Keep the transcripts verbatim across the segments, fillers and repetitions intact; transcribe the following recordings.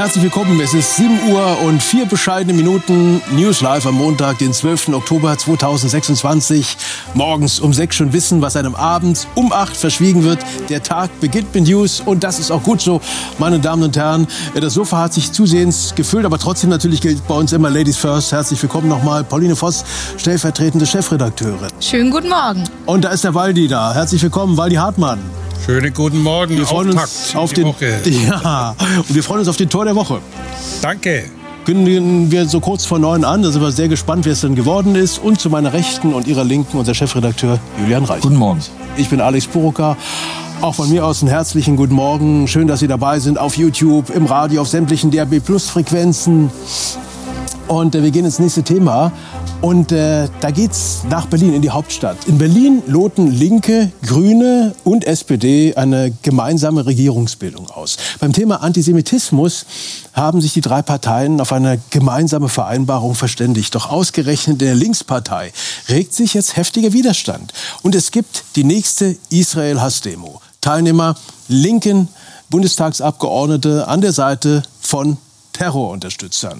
herzlich willkommen. Es ist sieben Uhr und vier bescheidene Minuten. News Live am Montag, den zwölften Oktober zweitausendsechsundzwanzig. Morgens um sechs schon wissen, was einem abends um acht verschwiegen wird. Der Tag beginnt mit News und das ist auch gut so, meine Damen und Herren. Das Sofa hat sich zusehends gefüllt, aber trotzdem natürlich gilt bei uns immer Ladies First. Herzlich willkommen nochmal, Pauline Voss, stellvertretende Chefredakteurin. Schönen guten Morgen. Und da ist der Waldi da. Herzlich willkommen, Waldi Hartmann. Schönen guten Morgen. Wir freuen Auftakt uns auf den Woche. Ja, und wir freuen uns auf den Tor der Woche. Danke. Kündigen wir so kurz vor neun an. Da sind wir sehr gespannt, wer es denn geworden ist. Und zu meiner Rechten und Ihrer Linken unser Chefredakteur Julian Reich. Guten Morgen. Ich bin Alex Purucker. Auch von mir aus einen herzlichen guten Morgen. Schön, dass Sie dabei sind auf YouTube, im Radio, auf sämtlichen D A B Plus Frequenzen. Und äh, wir gehen ins nächste Thema. Und äh, da geht's nach Berlin, in die Hauptstadt. In Berlin loten Linke, Grüne und S P D eine gemeinsame Regierungsbildung aus. Beim Thema Antisemitismus haben sich die drei Parteien auf eine gemeinsame Vereinbarung verständigt. Doch ausgerechnet in der Linkspartei regt sich jetzt heftiger Widerstand. Und es gibt die nächste Israel-Hass-Demo. Teilnehmer linken Bundestagsabgeordnete an der Seite von Terrorunterstützern.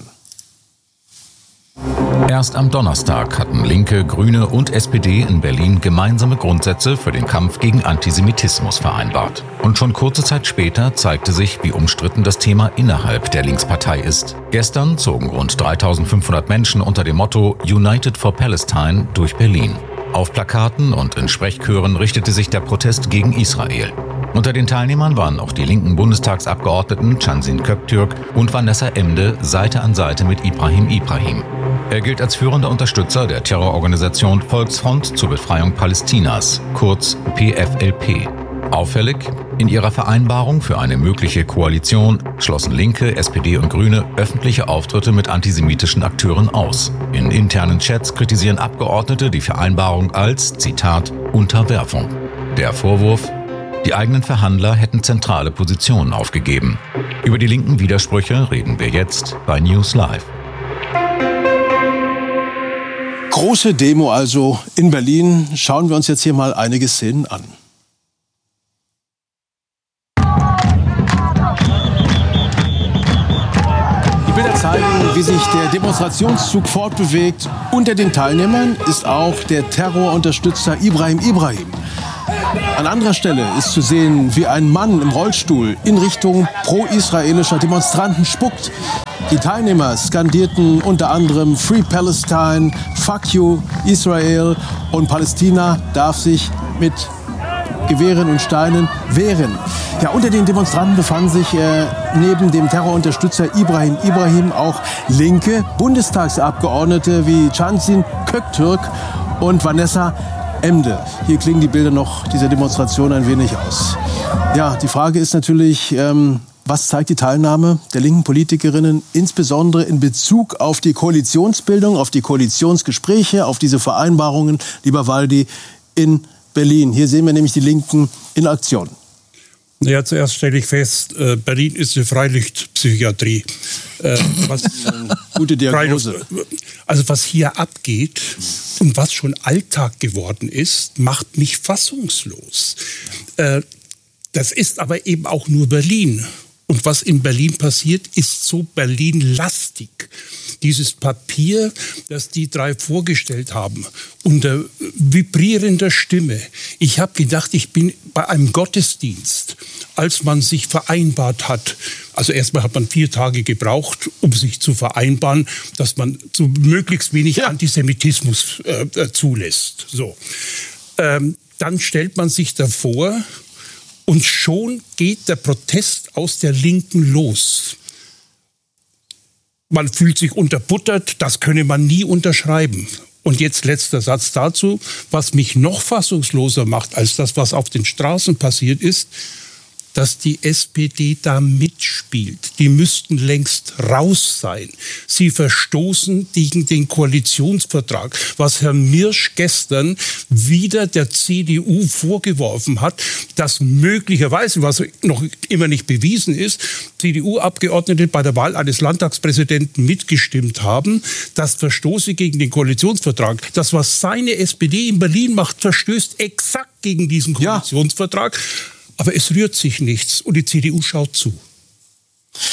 Erst am Donnerstag hatten Linke, Grüne und S P D in Berlin gemeinsame Grundsätze für den Kampf gegen Antisemitismus vereinbart. Und schon kurze Zeit später zeigte sich, wie umstritten das Thema innerhalb der Linkspartei ist. Gestern zogen rund dreitausendfünfhundert Menschen unter dem Motto United for Palestine durch Berlin. Auf Plakaten und in Sprechchören richtete sich der Protest gegen Israel. Unter den Teilnehmern waren auch die linken Bundestagsabgeordneten Cansin Köktürk und Vanessa Emde Seite an Seite mit Ibrahim Ibrahim. Er gilt als führender Unterstützer der Terrororganisation Volksfront zur Befreiung Palästinas, kurz P F L P. Auffällig, in ihrer Vereinbarung für eine mögliche Koalition schlossen Linke, S P D und Grüne öffentliche Auftritte mit antisemitischen Akteuren aus. In internen Chats kritisieren Abgeordnete die Vereinbarung als, Zitat, Unterwerfung. Der Vorwurf: Die eigenen Verhandler hätten zentrale Positionen aufgegeben. Über die linken Widersprüche reden wir jetzt bei News Live. Große Demo also in Berlin. Schauen wir uns jetzt hier mal einige Szenen an. Die Bilder zeigen, wie sich der Demonstrationszug fortbewegt. Unter den Teilnehmern ist auch der Terrorunterstützer Ibrahim Ibrahim. An anderer Stelle ist zu sehen, wie ein Mann im Rollstuhl in Richtung pro-israelischer Demonstranten spuckt. Die Teilnehmer skandierten unter anderem Free Palestine, Fuck you, Israel, und Palästina darf sich mit Gewehren und Steinen wehren. Ja, unter den Demonstranten befanden sich äh, neben dem Terrorunterstützer Ibrahim Ibrahim auch linke Bundestagsabgeordnete wie Cansin Köktürk und Vanessa Emde. Hier klingen die Bilder noch dieser Demonstration ein wenig aus. Ja, die Frage ist natürlich, ähm, was zeigt die Teilnahme der linken Politikerinnen insbesondere in Bezug auf die Koalitionsbildung, auf die Koalitionsgespräche, auf diese Vereinbarungen, lieber Waldi, in Berlin? Hier sehen wir nämlich die Linken in Aktion. Ja, zuerst stelle ich fest, äh, Berlin ist eine Freilichtpsychiatrie. Äh, was, Gute Diagnose. Also was hier abgeht und was schon Alltag geworden ist, macht mich fassungslos. Äh, das ist aber eben auch nur Berlin. Und was in Berlin passiert, ist so Berlin-lastig. Dieses Papier, das die drei vorgestellt haben, unter vibrierender Stimme. Ich habe gedacht, ich bin bei einem Gottesdienst, als man sich vereinbart hat. Also erstmal hat man vier Tage gebraucht, um sich zu vereinbaren, dass man so möglichst wenig ja. Antisemitismus äh, zulässt. So. Ähm, dann stellt man sich davor, und schon geht der Protest aus der Linken los. Man fühlt sich unterbuttert, das könne man nie unterschreiben. Und jetzt letzter Satz dazu, was mich noch fassungsloser macht als das, was auf den Straßen passiert ist, dass die S P D da mitspielt. Die müssten längst raus sein. Sie verstoßen gegen den Koalitionsvertrag, was Herr Mirsch gestern wieder der C D U vorgeworfen hat, dass möglicherweise, was noch immer nicht bewiesen ist, C D U-Abgeordnete bei der Wahl eines Landtagspräsidenten mitgestimmt haben. Das verstoße gegen den Koalitionsvertrag. Das, was seine S P D in Berlin macht, verstößt exakt gegen diesen Koalitionsvertrag. Ja. Aber es rührt sich nichts und die C D U schaut zu.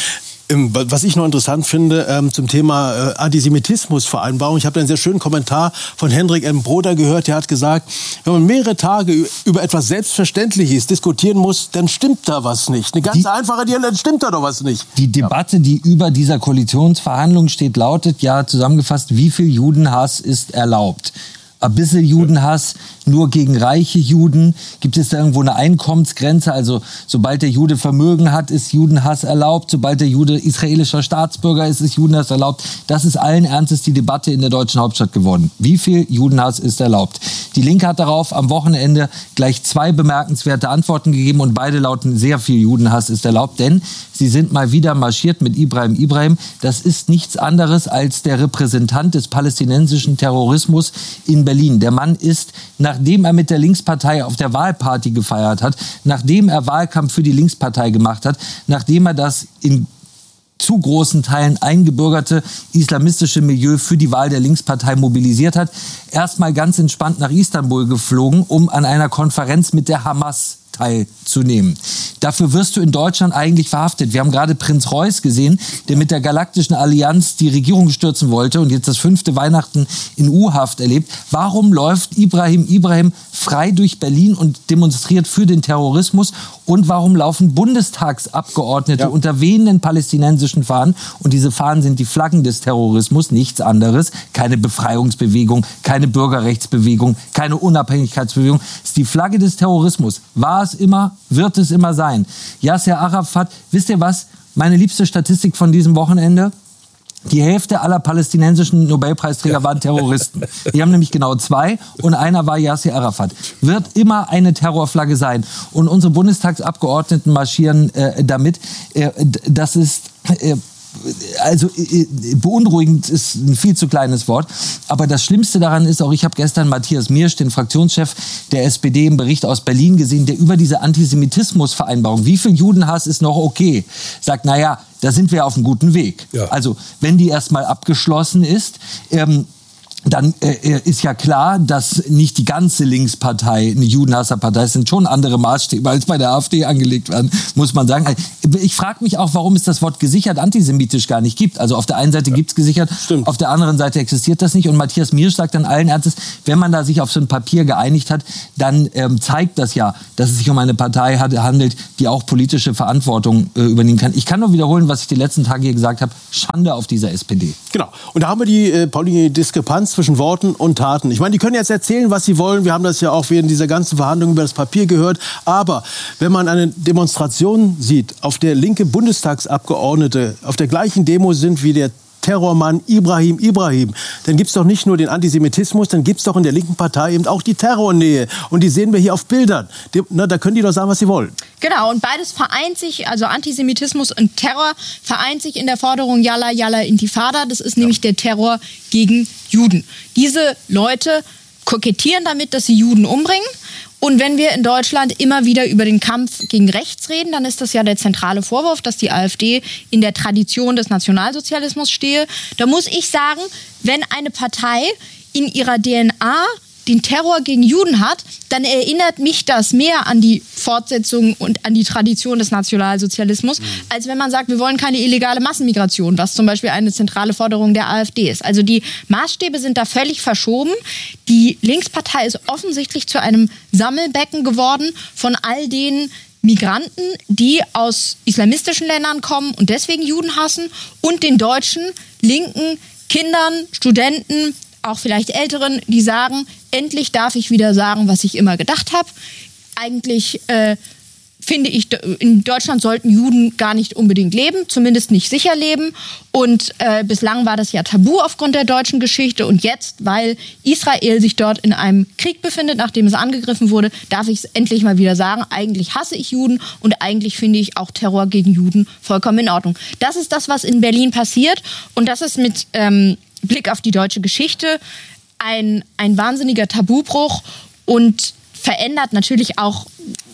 Was ich noch interessant finde ähm, zum Thema äh, Antisemitismusvereinbarung, ich habe da einen sehr schönen Kommentar von Hendrik M. Broder gehört, der hat gesagt, wenn man mehrere Tage über etwas Selbstverständliches diskutieren muss, dann stimmt da was nicht. Eine ganz die, einfache Dialog, dann stimmt da doch was nicht. Die Debatte, die über dieser Koalitionsverhandlung steht, lautet ja zusammengefasst, wie viel Judenhass ist erlaubt? Ein bisschen Judenhass, nur gegen reiche Juden. Gibt es da irgendwo eine Einkommensgrenze? Also sobald der Jude Vermögen hat, ist Judenhass erlaubt. Sobald der Jude israelischer Staatsbürger ist, ist Judenhass erlaubt. Das ist allen Ernstes die Debatte in der deutschen Hauptstadt geworden. Wie viel Judenhass ist erlaubt? Die Linke hat darauf am Wochenende gleich zwei bemerkenswerte Antworten gegeben und beide lauten, sehr viel Judenhass ist erlaubt, denn sie sind mal wieder marschiert mit Ibrahim Ibrahim. Das ist nichts anderes als der Repräsentant des palästinensischen Terrorismus in Berlin. Der Mann ist, nachdem er mit der Linkspartei auf der Wahlparty gefeiert hat, nachdem er Wahlkampf für die Linkspartei gemacht hat, nachdem er das in zu großen Teilen eingebürgerte islamistische Milieu für die Wahl der Linkspartei mobilisiert hat, erstmal ganz entspannt nach Istanbul geflogen, um an einer Konferenz mit der Hamas teilzunehmen. Dafür wirst du in Deutschland eigentlich verhaftet. Wir haben gerade Prinz Reuß gesehen, der mit der Galaktischen Allianz die Regierung stürzen wollte und jetzt das fünfte Weihnachten in U-Haft erlebt. Warum läuft Ibrahim Ibrahim frei durch Berlin und demonstriert für den Terrorismus? Und warum laufen Bundestagsabgeordnete ja. unter wehenden palästinensischen Fahnen? Und diese Fahnen sind die Flaggen des Terrorismus, nichts anderes. Keine Befreiungsbewegung, keine Bürgerrechtsbewegung, keine Unabhängigkeitsbewegung. Es ist die Flagge des Terrorismus. War es immer, wird es immer sein. Yasser Arafat, wisst ihr was? Meine liebste Statistik von diesem Wochenende? Die Hälfte aller palästinensischen Nobelpreisträger waren Terroristen. Die haben nämlich genau zwei und einer war Yasser Arafat. Wird immer eine Terrorflagge sein. Und unsere Bundestagsabgeordneten marschieren äh, damit. Äh, das ist... Äh, Also beunruhigend ist ein viel zu kleines Wort. Aber das Schlimmste daran ist auch, ich habe gestern Matthias Miersch, den Fraktionschef der S P D, im Bericht aus Berlin gesehen, der über diese Antisemitismusvereinbarung, wie viel Judenhass ist noch okay, sagt, naja, da sind wir auf einem guten Weg. Ja. Also wenn die erstmal abgeschlossen ist, ähm, dann äh, ist ja klar, dass nicht die ganze Linkspartei eine Judenhasserpartei ist. Es sind schon andere Maßstäbe als bei der AfD angelegt werden, muss man sagen. Ich frage mich auch, warum es das Wort gesichert antisemitisch gar nicht gibt. Also auf der einen Seite ja. gibt es gesichert, Stimmt. auf der anderen Seite existiert das nicht. Und Matthias Miersch sagt dann allen Ernstes, wenn man da sich auf so ein Papier geeinigt hat, dann ähm, zeigt das ja, dass es sich um eine Partei hat, handelt, die auch politische Verantwortung äh, übernehmen kann. Ich kann nur wiederholen, was ich die letzten Tage hier gesagt habe. Schande auf dieser S P D. Genau. Und da haben wir die, äh, Pauline, Diskrepanz zwischen Worten und Taten. Ich meine, die können jetzt erzählen, was sie wollen. Wir haben das ja auch während dieser ganzen Verhandlungen über das Papier gehört. Aber wenn man eine Demonstration sieht, auf der linke Bundestagsabgeordnete auf der gleichen Demo sind wie der Terrormann Ibrahim Ibrahim, dann gibt es doch nicht nur den Antisemitismus, dann gibt es doch in der linken Partei eben auch die Terrornähe. Und die sehen wir hier auf Bildern. Die, na, da können die doch sagen, was sie wollen. Genau, und beides vereint sich, also Antisemitismus und Terror vereint sich in der Forderung Yalla, Yalla, Intifada. Das ist ja. nämlich der Terror gegen Juden. Diese Leute kokettieren damit, dass sie Juden umbringen. Und wenn wir in Deutschland immer wieder über den Kampf gegen rechts reden, dann ist das ja der zentrale Vorwurf, dass die AfD in der Tradition des Nationalsozialismus stehe. Da muss ich sagen, wenn eine Partei in ihrer D N A den Terror gegen Juden hat, dann erinnert mich das mehr an die Fortsetzung und an die Tradition des Nationalsozialismus, mhm. als wenn man sagt, wir wollen keine illegale Massenmigration, was zum Beispiel eine zentrale Forderung der AfD ist. Also die Maßstäbe sind da völlig verschoben. Die Linkspartei ist offensichtlich zu einem Sammelbecken geworden von all den Migranten, die aus islamistischen Ländern kommen und deswegen Juden hassen, und den deutschen linken Kindern, Studenten, auch vielleicht Älteren, die sagen, endlich darf ich wieder sagen, was ich immer gedacht habe. Eigentlich äh, finde ich, in Deutschland sollten Juden gar nicht unbedingt leben, zumindest nicht sicher leben. Und äh, bislang war das ja tabu aufgrund der deutschen Geschichte. Und jetzt, weil Israel sich dort in einem Krieg befindet, nachdem es angegriffen wurde, darf ich es endlich mal wieder sagen, eigentlich hasse ich Juden und eigentlich finde ich auch Terror gegen Juden vollkommen in Ordnung. Das ist das, was in Berlin passiert. Und das ist mit Ähm, Blick auf die deutsche Geschichte ein, ein wahnsinniger Tabubruch und verändert natürlich auch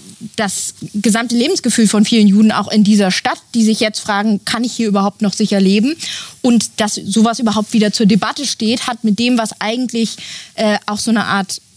das gesamte Lebensgefühl von vielen Juden auch in dieser Stadt, die sich jetzt fragen, kann ich hier überhaupt noch sicher leben? Und dass sowas überhaupt wieder zur Debatte steht, hat mit dem, was eigentlich äh, auch so eine Art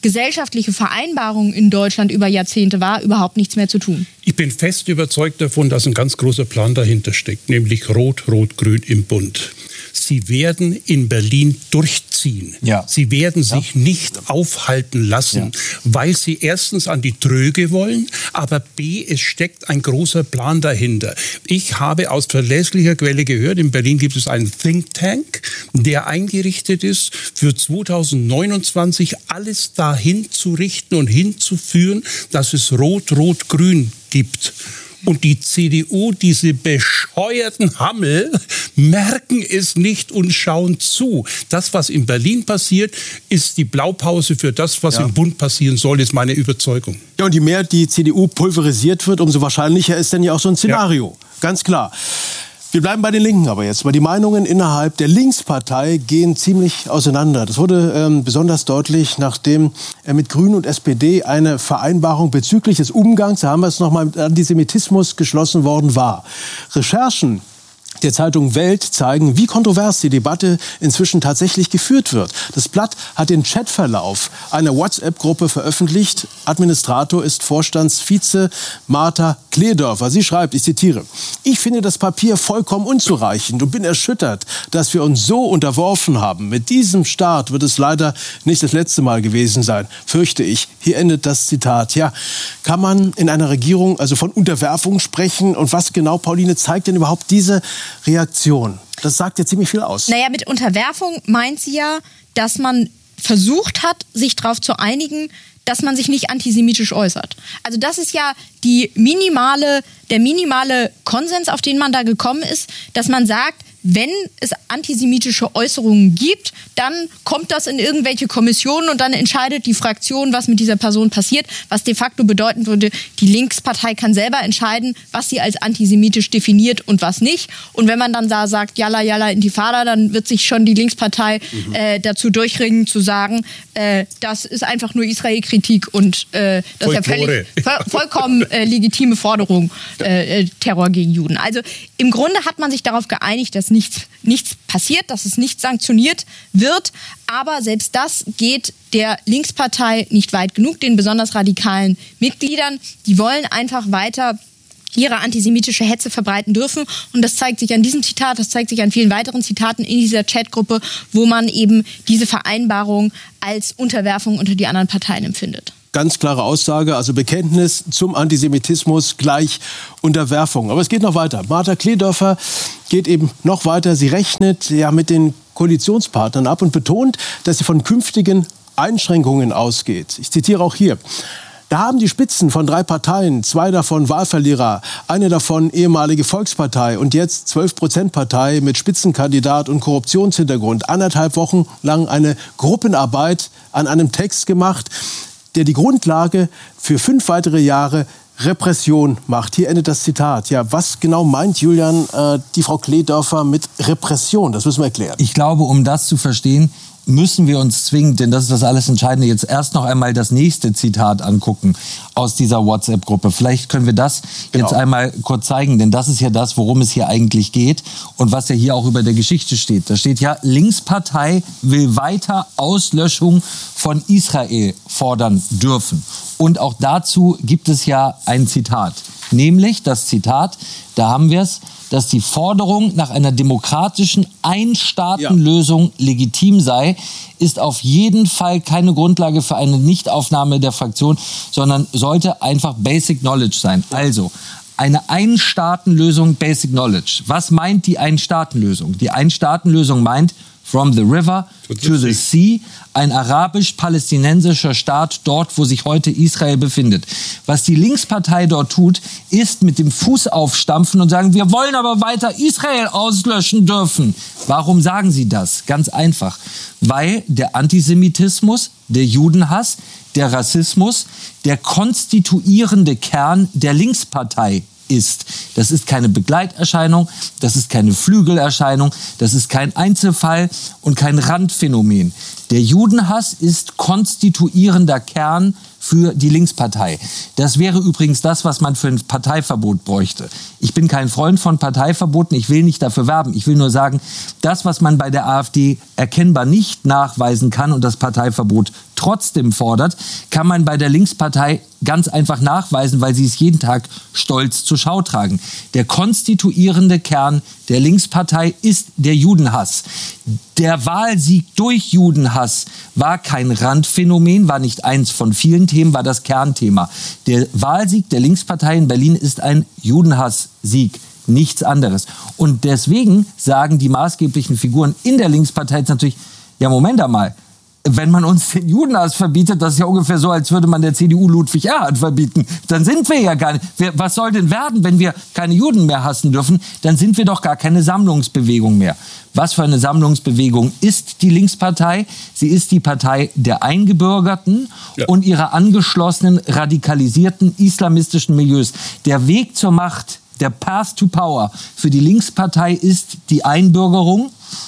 gesellschaftliche Vereinbarung in Deutschland über Jahrzehnte war, überhaupt nichts mehr zu tun. Ich bin fest überzeugt davon, dass ein ganz großer Plan dahinter steckt, nämlich Rot-Rot-Grün im Bund. Sie werden in Berlin durchziehen. Ja. Sie werden sich ja. nicht aufhalten lassen, ja. weil sie erstens an die Tröge wollen, aber b, es steckt ein großer Plan dahinter. Ich habe aus verlässlicher Quelle gehört, in Berlin gibt es einen Think Tank, der eingerichtet ist, für zweitausendneunundzwanzig alles dahin zu richten und hinzuführen, dass es Rot-Rot-Grün gibt. Und die C D U, diese bescheuerten Hammel, merken es nicht und schauen zu. Das, was in Berlin passiert, ist die Blaupause für das, was ja. im Bund passieren soll, ist meine Überzeugung. Ja, und je mehr die C D U pulverisiert wird, umso wahrscheinlicher ist dann ja auch so ein Szenario. Ja. Ganz klar. Wir bleiben bei den Linken aber jetzt, weil die Meinungen innerhalb der Linkspartei gehen ziemlich auseinander. Das wurde ähm, besonders deutlich, nachdem äh, mit Grünen und S P D eine Vereinbarung bezüglich des Umgangs, da haben wir es nochmal, mit Antisemitismus geschlossen worden war. Recherchen der Zeitung Welt zeigen, wie kontrovers die Debatte inzwischen tatsächlich geführt wird. Das Blatt hat den Chatverlauf einer WhatsApp-Gruppe veröffentlicht. Administrator ist Vorstandsvize Martha Kledorfer. Sie schreibt, ich zitiere, ich finde das Papier vollkommen unzureichend und bin erschüttert, dass wir uns so unterworfen haben. Mit diesem Start wird es leider nicht das letzte Mal gewesen sein, fürchte ich. Hier endet das Zitat. Ja, kann man in einer Regierung also von Unterwerfung sprechen? Und was genau, Pauline, zeigt denn überhaupt diese Reaktion? Das sagt ja ziemlich viel aus. Naja, mit Unterwerfung meint sie ja, dass man versucht hat, sich darauf zu einigen, dass man sich nicht antisemitisch äußert. Also das ist ja die minimale, der minimale Konsens, auf den man da gekommen ist, dass man sagt, wenn es antisemitische Äußerungen gibt, dann kommt das in irgendwelche Kommissionen und dann entscheidet die Fraktion, was mit dieser Person passiert, was de facto bedeuten würde, die Linkspartei kann selber entscheiden, was sie als antisemitisch definiert und was nicht. Und wenn man dann da sagt, Yalla, Yalla, Intifada, dann wird sich schon die Linkspartei mhm. äh, dazu durchringen, zu sagen, äh, das ist einfach nur Israel-Kritik und äh, das ist ja völlig, voll, vollkommen äh, legitime Forderung, äh, Terror gegen Juden. Also im Grunde hat man sich darauf geeinigt, dass nichts, nichts passiert, dass es nicht sanktioniert wird. Aber selbst das geht der Linkspartei nicht weit genug, den besonders radikalen Mitgliedern. Die wollen einfach weiter ihre antisemitische Hetze verbreiten dürfen. Und das zeigt sich an diesem Zitat, das zeigt sich an vielen weiteren Zitaten in dieser Chatgruppe, wo man eben diese Vereinbarung als Unterwerfung unter die anderen Parteien empfindet. Ganz klare Aussage, also Bekenntnis zum Antisemitismus gleich Unterwerfung. Aber es geht noch weiter. Martha Kledorfer geht eben noch weiter. Sie rechnet ja mit den Koalitionspartnern ab und betont, dass sie von künftigen Einschränkungen ausgeht. Ich zitiere auch hier. Da haben die Spitzen von drei Parteien, zwei davon Wahlverlierer, eine davon ehemalige Volkspartei und jetzt zwölf Prozent Partei mit Spitzenkandidat und Korruptionshintergrund, anderthalb Wochen lang eine Gruppenarbeit an einem Text gemacht, der die Grundlage für fünf weitere Jahre Repression macht. Hier endet das Zitat. Ja, was genau meint, Julian, äh, die Frau Kledorfer mit Repression? Das müssen wir erklären. Ich glaube, um das zu verstehen, müssen wir uns zwingend, denn das ist das alles Entscheidende, jetzt erst noch einmal das nächste Zitat angucken aus dieser WhatsApp-Gruppe. Vielleicht können wir das genau. jetzt einmal kurz zeigen, denn das ist ja das, worum es hier eigentlich geht und was ja hier auch über der Geschichte steht. Da steht ja, Linkspartei will weiter Auslöschung von Israel fordern dürfen. Und auch dazu gibt es ja ein Zitat, nämlich das Zitat, da haben wir es, dass die Forderung nach einer demokratischen Ein-Staaten-Lösung ja. legitim sei, ist auf jeden Fall keine Grundlage für eine Nichtaufnahme der Fraktion, sondern sollte einfach Basic Knowledge sein. Also eine Ein-Staaten-Lösung, Basic Knowledge. Was meint die Ein-Staaten-Lösung? Die Ein-Staaten-Lösung meint from the river to the sea, ein arabisch-palästinensischer Staat dort, wo sich heute Israel befindet. Was die Linkspartei dort tut, ist mit dem Fuß aufstampfen und sagen, wir wollen aber weiter Israel auslöschen dürfen. Warum sagen sie das? Ganz einfach. Weil der Antisemitismus, der Judenhass, der Rassismus der konstituierende Kern der Linkspartei ist. Das ist keine Begleiterscheinung, das ist keine Flügelerscheinung, das ist kein Einzelfall und kein Randphänomen. Der Judenhass ist konstituierender Kern für die Linkspartei. Das wäre übrigens das, was man für ein Parteiverbot bräuchte. Ich bin kein Freund von Parteiverboten, ich will nicht dafür werben. Ich will nur sagen, das, was man bei der AfD erkennbar nicht nachweisen kann und das Parteiverbot trotzdem fordert, kann man bei der Linkspartei ganz einfach nachweisen, weil sie es jeden Tag stolz zur Schau tragen. Der konstituierende Kern der Linkspartei ist der Judenhass. Der Wahlsieg durch Judenhass war kein Randphänomen, war nicht eins von vielen Themen, war das Kernthema. Der Wahlsieg der Linkspartei in Berlin ist ein Judenhass-Sieg. Nichts anderes. Und deswegen sagen die maßgeblichen Figuren in der Linkspartei jetzt natürlich, ja, Moment einmal, wenn man uns den Judenhass verbietet, das ist ja ungefähr so, als würde man der C D U Ludwig Erhard verbieten. Dann sind wir ja gar nicht. Was soll denn werden, wenn wir keine Juden mehr hassen dürfen? Dann sind wir doch gar keine Sammlungsbewegung mehr. Was für eine Sammlungsbewegung ist die Linkspartei? Sie ist die Partei der Eingebürgerten ja. und ihrer angeschlossenen, radikalisierten islamistischen Milieus. Der Weg zur Macht, der Path to Power für die Linkspartei ist die Einbürgerung.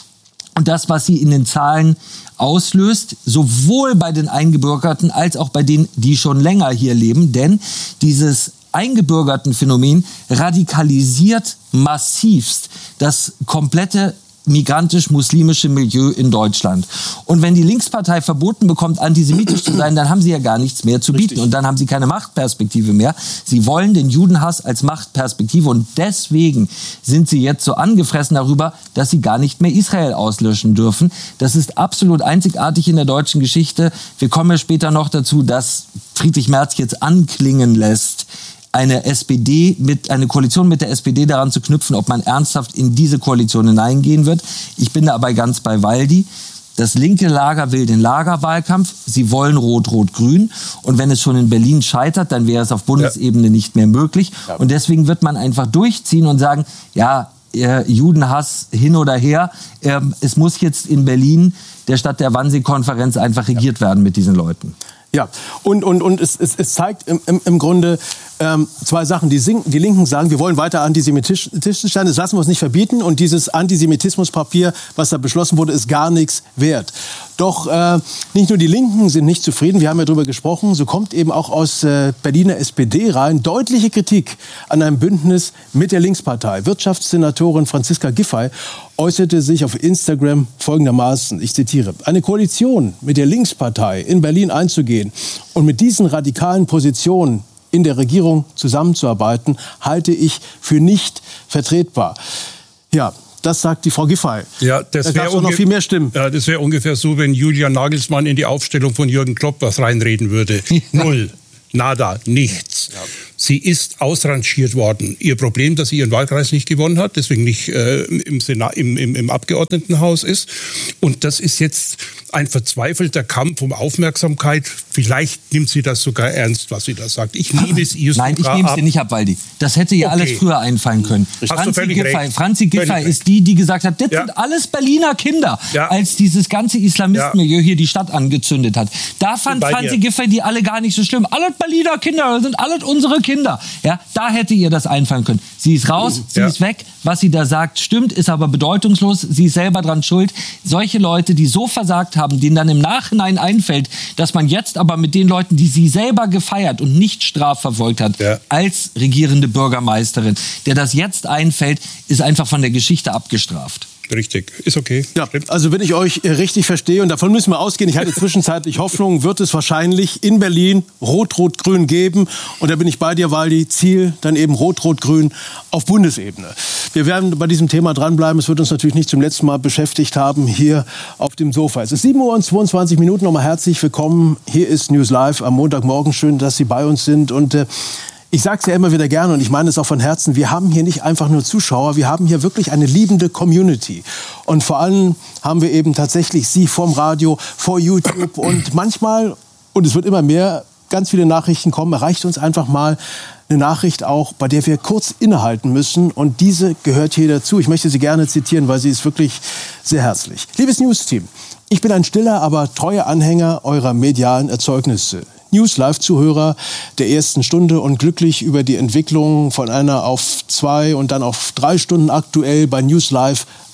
Und das, was sie in den Zahlen auslöst, sowohl bei den Eingebürgerten als auch bei denen, die schon länger hier leben. Denn dieses Eingebürgertenphänomen radikalisiert massivst das komplette migrantisch-muslimische Milieu in Deutschland. Und wenn die Linkspartei verboten bekommt, antisemitisch zu sein, dann haben sie ja gar nichts mehr zu bieten. Richtig. Und dann haben sie keine Machtperspektive mehr. Sie wollen den Judenhass als Machtperspektive und deswegen sind sie jetzt so angefressen darüber, dass sie gar nicht mehr Israel auslöschen dürfen. Das ist absolut einzigartig in der deutschen Geschichte. Wir kommen ja später noch dazu, dass Friedrich Merz jetzt anklingen lässt, eine S P D mit, eine Koalition mit der S P D daran zu knüpfen, ob man ernsthaft in diese Koalition hineingehen wird. Ich bin da aber ganz bei Waldi. Das linke Lager will den Lagerwahlkampf. Sie wollen Rot-Rot-Grün. Und wenn es schon in Berlin scheitert, dann wäre es auf Bundesebene ja. nicht mehr möglich. Ja. Und deswegen wird man einfach durchziehen und sagen, ja, äh, Judenhass hin oder her. Äh, es muss jetzt in Berlin, der Stadt der Wannsee-Konferenz, einfach regiert ja. werden mit diesen Leuten. Ja, und, und, und es, es, es zeigt im, im, im Grunde ähm, zwei Sachen. Die, Sing, die Linken sagen, wir wollen weiter antisemitisch sein, das lassen wir uns nicht verbieten. Und dieses Antisemitismuspapier, was da beschlossen wurde, ist gar nichts wert. Doch äh, nicht nur die Linken sind nicht zufrieden, wir haben ja darüber gesprochen, so kommt eben auch aus äh, Berliner S P D rein deutliche Kritik an einem Bündnis mit der Linkspartei. Wirtschaftssenatorin Franziska Giffey äußerte sich auf Instagram folgendermaßen, ich zitiere, eine Koalition mit der Linkspartei in Berlin einzugehen und mit diesen radikalen Positionen in der Regierung zusammenzuarbeiten, halte ich für nicht vertretbar. Ja, das sagt die Frau Giffey. Ja, das da gab es noch viel mehr Stimmen. Ja, das wäre ungefähr so, wenn Julian Nagelsmann in die Aufstellung von Jürgen Klopp was reinreden würde. Null. Nada, nichts. Ja. Sie ist ausrangiert worden. Ihr Problem, dass sie ihren Wahlkreis nicht gewonnen hat, deswegen nicht äh, im, Senat, im, im, im Abgeordnetenhaus ist. Und das ist jetzt ein verzweifelter Kampf um Aufmerksamkeit. Vielleicht nimmt sie das sogar ernst, was sie da sagt. Ich nehme es ihr Nein, ich nehme es dir nicht ab, Waldi. Das hätte ja okay. alles früher einfallen können. Franzi Giffey, Franzi Giffey ist die, die gesagt hat, das ja. sind alles Berliner Kinder, ja. als dieses ganze Islamistenmilieu ja. hier die Stadt angezündet hat. Da fand Franzi Giffey die alle gar nicht so schlimm. Alle Berliner Kinder, das sind alle unsere Kinder. Ja, da hätte ihr das einfallen können. Sie ist raus, sie ja. ist weg. Was sie da sagt, stimmt, ist aber bedeutungslos. Sie ist selber dran schuld. Solche Leute, die so versagt haben, denen dann im Nachhinein einfällt, dass man jetzt aber mit den Leuten, die sie selber gefeiert und nicht strafverfolgt hat, ja. als regierende Bürgermeisterin, der das jetzt einfällt, ist einfach von der Geschichte abgestraft. Richtig, ist okay. Ja, also wenn ich euch richtig verstehe, und davon müssen wir ausgehen, ich hatte zwischenzeitlich Hoffnung, wird es wahrscheinlich in Berlin Rot-Rot-Grün geben. Und da bin ich bei dir, Waldi, Ziel dann eben Rot-Rot-Grün auf Bundesebene. Wir werden bei diesem Thema dranbleiben. Es wird uns natürlich nicht zum letzten Mal beschäftigt haben hier auf dem Sofa. Es ist sieben Uhr und zweiundzwanzig Minuten. Nochmal herzlich willkommen. Hier ist News Live am Montagmorgen. Schön, dass Sie bei uns sind. Und äh, ich sage es ja immer wieder gerne und ich meine es auch von Herzen, wir haben hier nicht einfach nur Zuschauer, wir haben hier wirklich eine liebende Community. Und vor allem haben wir eben tatsächlich Sie vorm Radio, vor YouTube und manchmal, und es wird immer mehr, ganz viele Nachrichten kommen, erreicht uns einfach mal eine Nachricht auch, bei der wir kurz innehalten müssen. Und diese gehört hier dazu. Ich möchte sie gerne zitieren, weil sie ist wirklich sehr herzlich. Liebes News-Team, ich bin ein stiller, aber treuer Anhänger eurer medialen Erzeugnisse. News-Live-Zuhörer der ersten Stunde und glücklich über die Entwicklung von einer auf zwei und dann auf drei Stunden aktuell bei News Live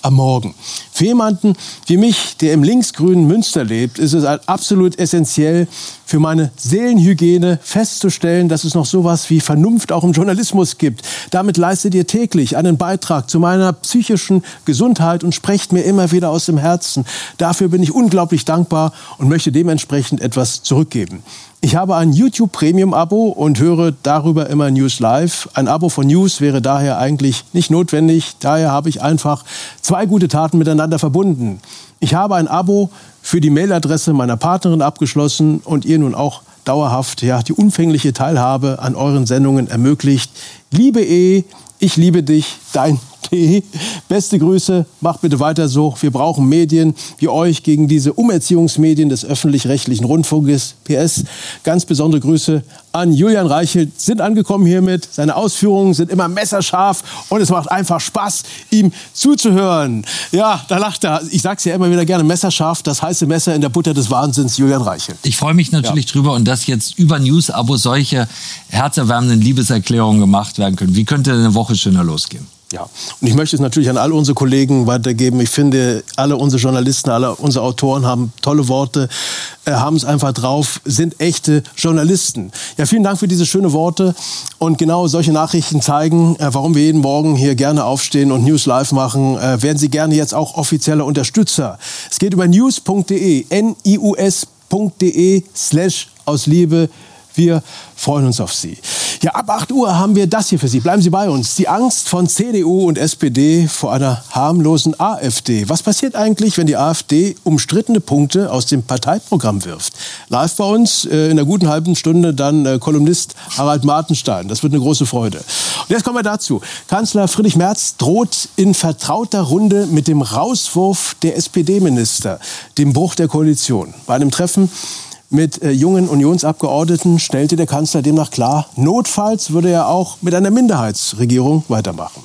am Morgen. Für jemanden wie mich, der im linksgrünen Münster lebt, ist es absolut essentiell für meine Seelenhygiene festzustellen, dass es noch sowas wie Vernunft auch im Journalismus gibt. Damit leistet ihr täglich einen Beitrag zu meiner psychischen Gesundheit und sprecht mir immer wieder aus dem Herzen. Dafür bin ich unglaublich dankbar und möchte dementsprechend etwas zurückgeben. Ich habe ein YouTube-Premium-Abo und höre darüber immer News Live. Ein Abo von News wäre daher eigentlich nicht notwendig. Daher habe ich einfach zwei gute Taten miteinander verbunden. Ich habe ein Abo für die Mailadresse meiner Partnerin abgeschlossen und ihr nun auch dauerhaft ja, die umfängliche Teilhabe an euren Sendungen ermöglicht. Liebe E, ich liebe dich, dein P. Beste Grüße, macht bitte weiter so. Wir brauchen Medien wie euch gegen diese Umerziehungsmedien des öffentlich-rechtlichen Rundfunkes. P S, ganz besondere Grüße an Julian Reichelt. Sind angekommen hiermit. Seine Ausführungen sind immer messerscharf und es macht einfach Spaß, ihm zuzuhören. Ja, da lacht er. Ich sag's ja immer wieder gerne, messerscharf, das heiße Messer in der Butter des Wahnsinns, Julian Reichelt. Ich freue mich natürlich ja. drüber und dass jetzt über News-Abo solche herzerwärmenden Liebeserklärungen gemacht werden können. Wie könnte eine Woche schöner losgehen? Ja, und ich möchte es natürlich an all unsere Kollegen weitergeben. Ich finde, alle unsere Journalisten, alle unsere Autoren haben tolle Worte, äh, haben es einfach drauf, sind echte Journalisten. Ja, vielen Dank für diese schönen Worte. Und genau solche Nachrichten zeigen, äh, warum wir jeden Morgen hier gerne aufstehen und News Live machen. Äh, werden Sie gerne jetzt auch offizieller Unterstützer. Es geht über news punkt de, N I U S punkt de slash aus Liebe. Wir freuen uns auf Sie. Ja, ab acht Uhr haben wir das hier für Sie. Bleiben Sie bei uns. Die Angst von C D U und S P D vor einer harmlosen AfD. Was passiert eigentlich, wenn die AfD umstrittene Punkte aus dem Parteiprogramm wirft? Live bei uns äh, in einer guten halben Stunde dann äh, Kolumnist Harald Martenstein. Das wird eine große Freude. Und jetzt kommen wir dazu. Kanzler Friedrich Merz droht in vertrauter Runde mit dem Rauswurf der S P D-Minister, dem Bruch der Koalition. Bei einem Treffen mit äh, jungen Unionsabgeordneten stellte der Kanzler demnach klar, notfalls würde er auch mit einer Minderheitsregierung weitermachen.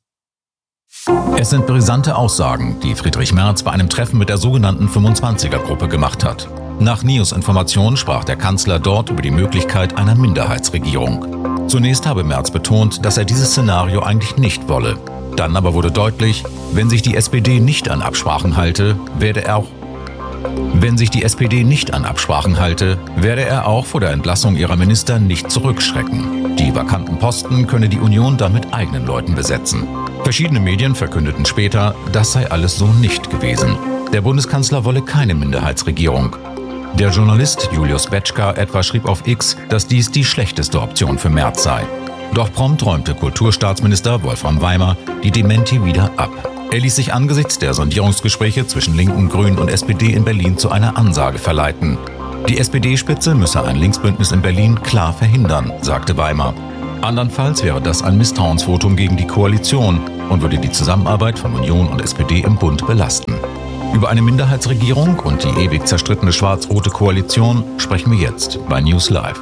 Es sind brisante Aussagen, die Friedrich Merz bei einem Treffen mit der sogenannten fünfundzwanziger-Gruppe gemacht hat. Nach News-Informationen sprach der Kanzler dort über die Möglichkeit einer Minderheitsregierung. Zunächst habe Merz betont, dass er dieses Szenario eigentlich nicht wolle. Dann aber wurde deutlich, wenn sich die S P D nicht an Absprachen halte, werde er auch Wenn sich die S P D nicht an Absprachen halte, werde er auch vor der Entlassung ihrer Minister nicht zurückschrecken. Die vakanten Posten könne die Union dann mit eigenen Leuten besetzen. Verschiedene Medien verkündeten später, das sei alles so nicht gewesen. Der Bundeskanzler wolle keine Minderheitsregierung. Der Journalist Julius Betschka etwa schrieb auf X, dass dies die schlechteste Option für Merz sei. Doch prompt räumte Kulturstaatsminister Wolfram Weimer die Dementi wieder ab. Er ließ sich angesichts der Sondierungsgespräche zwischen Linken, Grünen und S P D in Berlin zu einer Ansage verleiten. Die S P D-Spitze müsse ein Linksbündnis in Berlin klar verhindern, sagte Weimer. Andernfalls wäre das ein Misstrauensvotum gegen die Koalition und würde die Zusammenarbeit von Union und S P D im Bund belasten. Über eine Minderheitsregierung und die ewig zerstrittene schwarz-rote Koalition sprechen wir jetzt bei News Live.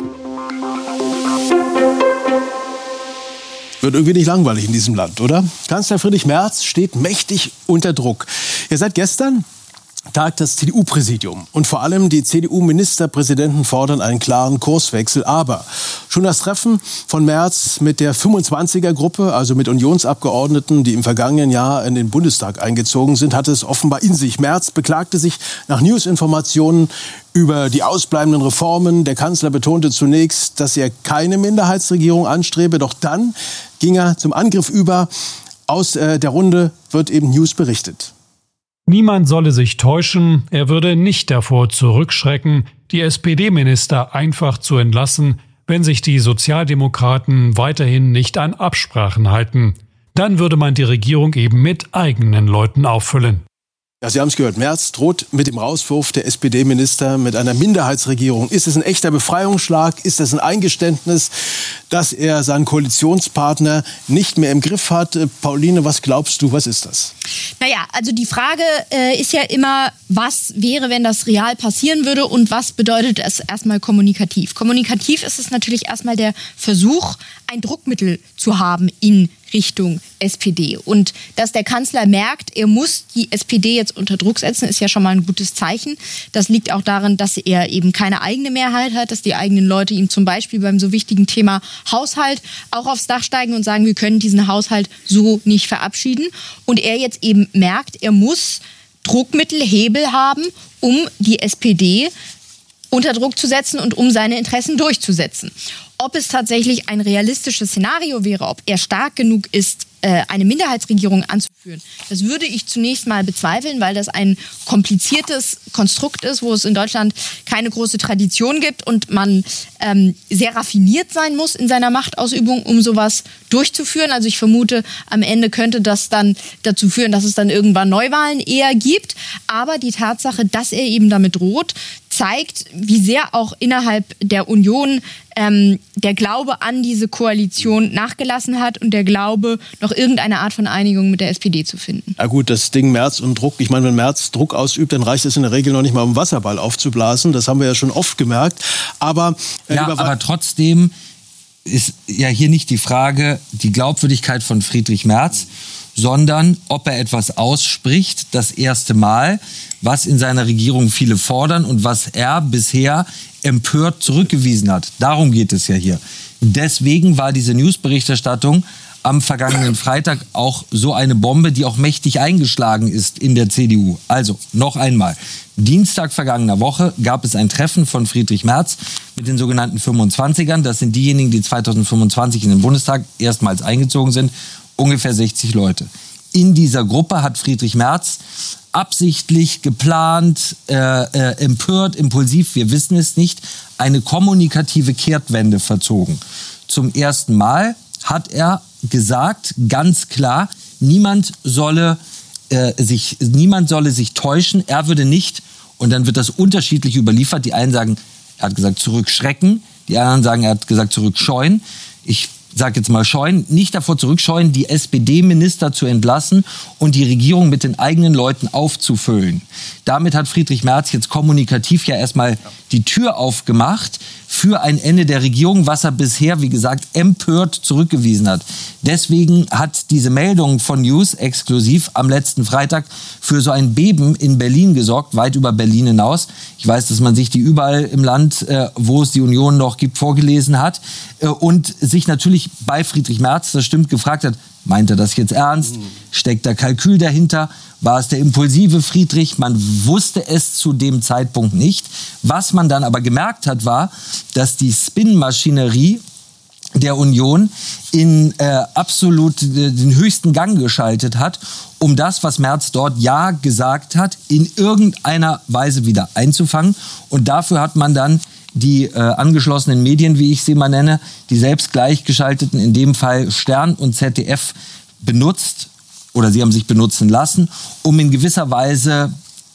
Wird irgendwie nicht langweilig in diesem Land, oder? Kanzler Friedrich Merz steht mächtig unter Druck. Ja, seit gestern tagt das C D U-Präsidium und vor allem die C D U-Ministerpräsidenten fordern einen klaren Kurswechsel. Aber schon das Treffen von Merz mit der fünfundzwanziger-Gruppe, also mit Unionsabgeordneten, die im vergangenen Jahr in den Bundestag eingezogen sind, hatte es offenbar in sich. Merz beklagte sich nach News-Informationen über die ausbleibenden Reformen. Der Kanzler betonte zunächst, dass er keine Minderheitsregierung anstrebe. Doch dann ging er zum Angriff über. Aus äh, der Runde wird eben News berichtet. Niemand solle sich täuschen, er würde nicht davor zurückschrecken, die S P D-Minister einfach zu entlassen, wenn sich die Sozialdemokraten weiterhin nicht an Absprachen halten. Dann würde man die Regierung eben mit eigenen Leuten auffüllen. Ja, Sie haben es gehört, Merz droht mit dem Rauswurf der S P D-Minister mit einer Minderheitsregierung. Ist es ein echter Befreiungsschlag? Ist es ein Eingeständnis, dass er seinen Koalitionspartner nicht mehr im Griff hat? Pauline, was glaubst du, was ist das? Naja, also die Frage äh, ist ja immer, was wäre, wenn das real passieren würde und was bedeutet es erstmal kommunikativ? Kommunikativ ist es natürlich erstmal der Versuch, ein Druckmittel zu haben in Richtung S P D. Und dass der Kanzler merkt, er muss die S P D jetzt unter Druck setzen, ist ja schon mal ein gutes Zeichen. Das liegt auch daran, dass er eben keine eigene Mehrheit hat, dass die eigenen Leute ihm zum Beispiel beim so wichtigen Thema Haushalt auch aufs Dach steigen und sagen, wir können diesen Haushalt so nicht verabschieden. Und er jetzt eben merkt, er muss Druckmittel, Hebel haben, um die S P D unter Druck zu setzen und um seine Interessen durchzusetzen. Ob es tatsächlich ein realistisches Szenario wäre, ob er stark genug ist, eine Minderheitsregierung anzuführen, das würde ich zunächst mal bezweifeln, weil das ein kompliziertes Konstrukt ist, wo es in Deutschland keine große Tradition gibt und man ähm, sehr raffiniert sein muss in seiner Machtausübung, um sowas durchzuführen. Also ich vermute, am Ende könnte das dann dazu führen, dass es dann irgendwann Neuwahlen eher gibt. Aber die Tatsache, dass er eben damit droht, zeigt, wie sehr auch innerhalb der Union ähm, der Glaube an diese Koalition nachgelassen hat und der Glaube, noch irgendeine Art von Einigung mit der S P D zu finden. Ja gut, das Ding Merz und Druck. Ich meine, wenn Merz Druck ausübt, dann reicht es in der Regel noch nicht mal, um Wasserball aufzublasen. Das haben wir ja schon oft gemerkt. Aber, äh, ja, aber trotzdem ist ja hier nicht die Frage, die Glaubwürdigkeit von Friedrich Merz, sondern ob er etwas ausspricht, das erste Mal, was in seiner Regierung viele fordern und was er bisher empört zurückgewiesen hat. Darum geht es ja hier. Deswegen war diese Newsberichterstattung am vergangenen Freitag auch so eine Bombe, die auch mächtig eingeschlagen ist in der C D U. Also, noch einmal. Dienstag vergangener Woche gab es ein Treffen von Friedrich Merz mit den sogenannten fünfundzwanzigern. Das sind diejenigen, die zweitausendfünfundzwanzig in den Bundestag erstmals eingezogen sind. Ungefähr sechzig Leute. In dieser Gruppe hat Friedrich Merz absichtlich, geplant, äh, äh, empört, impulsiv, wir wissen es nicht, eine kommunikative Kehrtwende verzogen. Zum ersten Mal hat er gesagt, ganz klar, niemand solle, äh, sich, niemand solle sich täuschen, er würde nicht, und dann wird das unterschiedlich überliefert, die einen sagen, er hat gesagt zurückschrecken, die anderen sagen, er hat gesagt zurückscheuen. Ich sag jetzt mal scheuen, nicht davor zurückscheuen, die S P D-Minister zu entlassen und die Regierung mit den eigenen Leuten aufzufüllen. Damit hat Friedrich Merz jetzt kommunikativ ja erstmal die Tür aufgemacht für ein Ende der Regierung, was er bisher, wie gesagt, empört zurückgewiesen hat. Deswegen hat diese Meldung von News exklusiv am letzten Freitag für so ein Beben in Berlin gesorgt, weit über Berlin hinaus. Ich weiß, dass man sich die überall im Land, äh, wo es die Union noch gibt, vorgelesen hat äh, und sich natürlich bei Friedrich Merz, das stimmt, gefragt hat, meint er das jetzt ernst? Steckt da Kalkül dahinter? War es der impulsive Friedrich? Man wusste es zu dem Zeitpunkt nicht. Was man dann aber gemerkt hat, war, dass die Spin-Maschinerie der Union in äh, absolut äh, den höchsten Gang geschaltet hat, um das, was Merz dort ja gesagt hat, in irgendeiner Weise wieder einzufangen. Und dafür hat man dann die äh, angeschlossenen Medien, wie ich sie mal nenne, die selbst gleichgeschalteten, in dem Fall Stern und Z D F, benutzt, oder sie haben sich benutzen lassen, um in gewisser Weise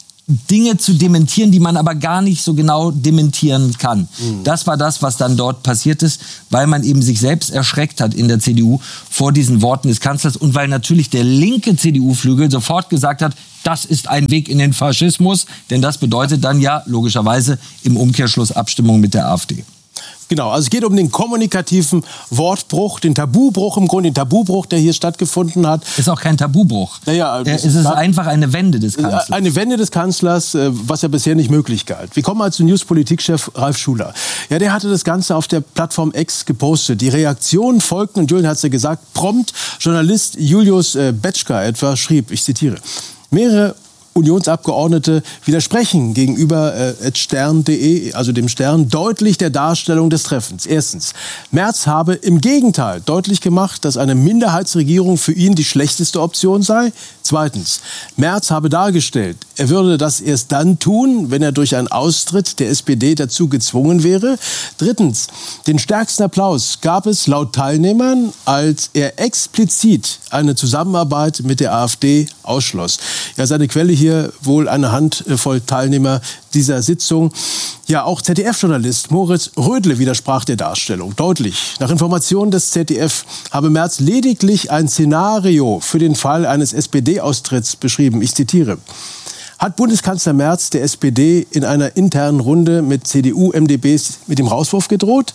Dinge zu dementieren, die man aber gar nicht so genau dementieren kann. Mhm. Das war das, was dann dort passiert ist, weil man eben sich selbst erschreckt hat in der C D U vor diesen Worten des Kanzlers und weil natürlich der linke C D U-Flügel sofort gesagt hat, das ist ein Weg in den Faschismus, denn das bedeutet dann ja logischerweise im Umkehrschluss Abstimmung mit der AfD. Genau, also es geht um den kommunikativen Wortbruch, den Tabubruch im Grunde, den Tabubruch, der hier stattgefunden hat. Ist auch kein Tabubruch. Naja, es ist einfach eine Wende des Kanzlers. Eine Wende des Kanzlers, was ja bisher nicht möglich galt. Wir kommen mal zu News-Politikchef Ralf Schuler. Ja, der hatte das Ganze auf der Plattform X gepostet. Die Reaktionen folgten, und Julian hat es ja gesagt, prompt. Journalist Julius Betschka etwa schrieb, ich zitiere, mehrere Unionsabgeordnete widersprechen gegenüber äh, stern punkt de, also dem Stern, deutlich der Darstellung des Treffens. Erstens, Merz habe im Gegenteil deutlich gemacht, dass eine Minderheitsregierung für ihn die schlechteste Option sei. Zweitens, Merz habe dargestellt, er würde das erst dann tun, wenn er durch einen Austritt der S P D dazu gezwungen wäre. Drittens, den stärksten Applaus gab es laut Teilnehmern, als er explizit eine Zusammenarbeit mit der AfD ausschloss. Ja, seine Quelle hier wohl eine Handvoll Teilnehmer dieser Sitzung. Ja, auch Z D F-Journalist Moritz Rödle widersprach der Darstellung deutlich. Nach Informationen des Z D F habe Merz lediglich ein Szenario für den Fall eines S P D-Austritts beschrieben. Ich zitiere. Hat Bundeskanzler Merz der S P D in einer internen Runde mit C D U-M d Bs mit dem Rauswurf gedroht?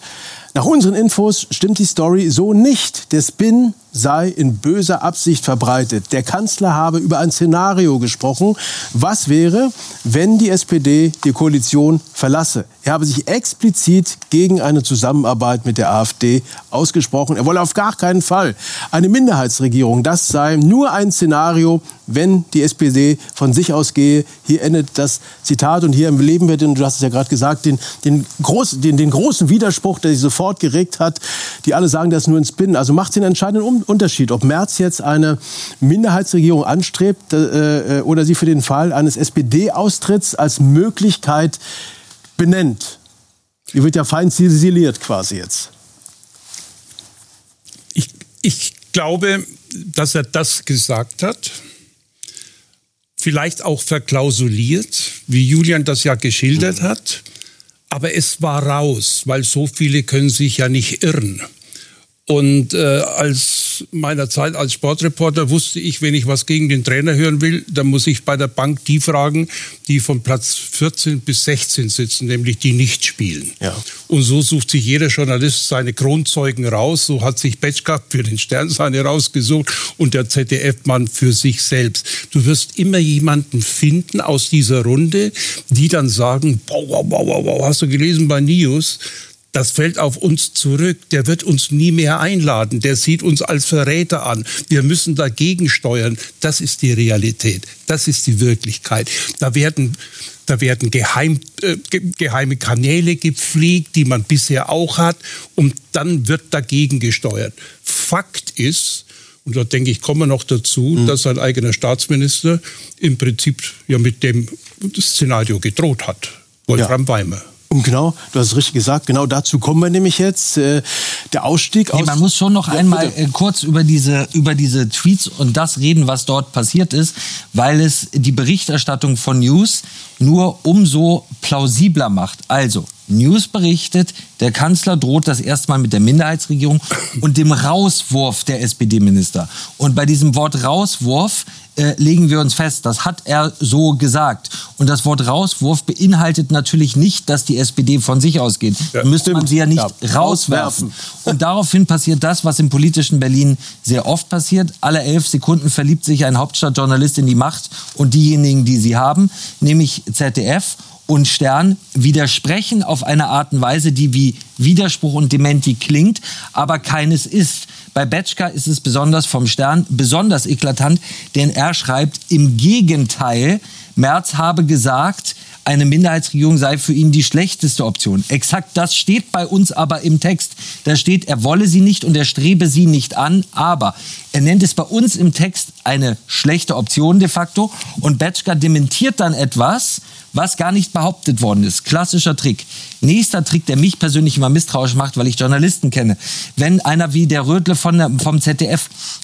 Nach unseren Infos stimmt die Story so nicht. Der Spin sei in böser Absicht verbreitet. Der Kanzler habe über ein Szenario gesprochen. Was wäre, wenn die S P D die Koalition verlasse? Er habe sich explizit gegen eine Zusammenarbeit mit der AfD ausgesprochen. Er wolle auf gar keinen Fall eine Minderheitsregierung. Das sei nur ein Szenario, wenn die S P D von sich aus gehe. Hier endet das Zitat und hier erleben wir, den, du hast es ja gerade gesagt, den, den, groß, den, den großen Widerspruch, der sich sofort geregt hat. Die alle sagen, das ist nur ein Spin. Also macht es den entscheidenden um Unterschied, ob Merz jetzt eine Minderheitsregierung anstrebt äh, oder sie für den Fall eines S P D-Austritts als Möglichkeit benennt. Die wird ja fein ziseliert quasi jetzt. Ich, ich glaube, dass er das gesagt hat, vielleicht auch verklausuliert, wie Julian das ja geschildert hat, aber es war raus, weil so viele können sich ja nicht irren. Und äh, als meiner Zeit als Sportreporter wusste ich, wenn ich was gegen den Trainer hören will, dann muss ich bei der Bank die fragen, die von Platz vierzehn bis sechzehn sitzen, nämlich die nicht spielen. Ja. Und so sucht sich jeder Journalist seine Kronzeugen raus. So hat sich Petschka für den Stern seine rausgesucht und der Z D F-Mann für sich selbst. Du wirst immer jemanden finden aus dieser Runde, die dann sagen, wow, wow, wow, wow, hast du gelesen bei News? Das fällt auf uns zurück. Der wird uns nie mehr einladen. Der sieht uns als Verräter an. Wir müssen dagegen steuern. Das ist die Realität. Das ist die Wirklichkeit. Da werden, da werden geheim, äh, geheime Kanäle gepflegt, die man bisher auch hat. Und dann wird dagegen gesteuert. Fakt ist, und da denke ich, kommen wir noch dazu, mhm. dass sein eigener Staatsminister im Prinzip ja mit dem Szenario gedroht hat. Wolfram ja. Weimer. Und genau, du hast es richtig gesagt, genau dazu kommen wir nämlich jetzt. Äh, der Ausstieg aus... Nee, man muss schon noch ja, einmal äh, kurz über diese, über diese Tweets und das reden, was dort passiert ist, weil es die Berichterstattung von News nur umso plausibler macht. Also, News berichtet, der Kanzler droht das erste Mal mit der Minderheitsregierung und dem Rauswurf der S P D-Minister. Und bei diesem Wort Rauswurf äh, legen wir uns fest, das hat er so gesagt. Und das Wort Rauswurf beinhaltet natürlich nicht, dass die S P D von sich ausgeht. Ja, da müsste man sie ja nicht ja, rauswerfen. Und daraufhin passiert das, was im politischen Berlin sehr oft passiert. Alle elf Sekunden verliebt sich ein Hauptstadtjournalist in die Macht und diejenigen, die sie haben, nämlich Z D F und Stern, widersprechen auf eine Art und Weise, die wie Widerspruch und Dementi klingt, aber keines ist. Bei Betschka ist es besonders vom Stern besonders eklatant, denn er schreibt im Gegenteil, Merz habe gesagt, eine Minderheitsregierung sei für ihn die schlechteste Option. Exakt das steht bei uns aber im Text. Da steht, er wolle sie nicht und er strebe sie nicht an, aber er nennt es bei uns im Text eine schlechte Option de facto und Betschka dementiert dann etwas, was gar nicht behauptet worden ist. Klassischer Trick. Nächster Trick, der mich persönlich immer misstrauisch macht, weil ich Journalisten kenne. Wenn einer wie der Rödle von der, vom Z D F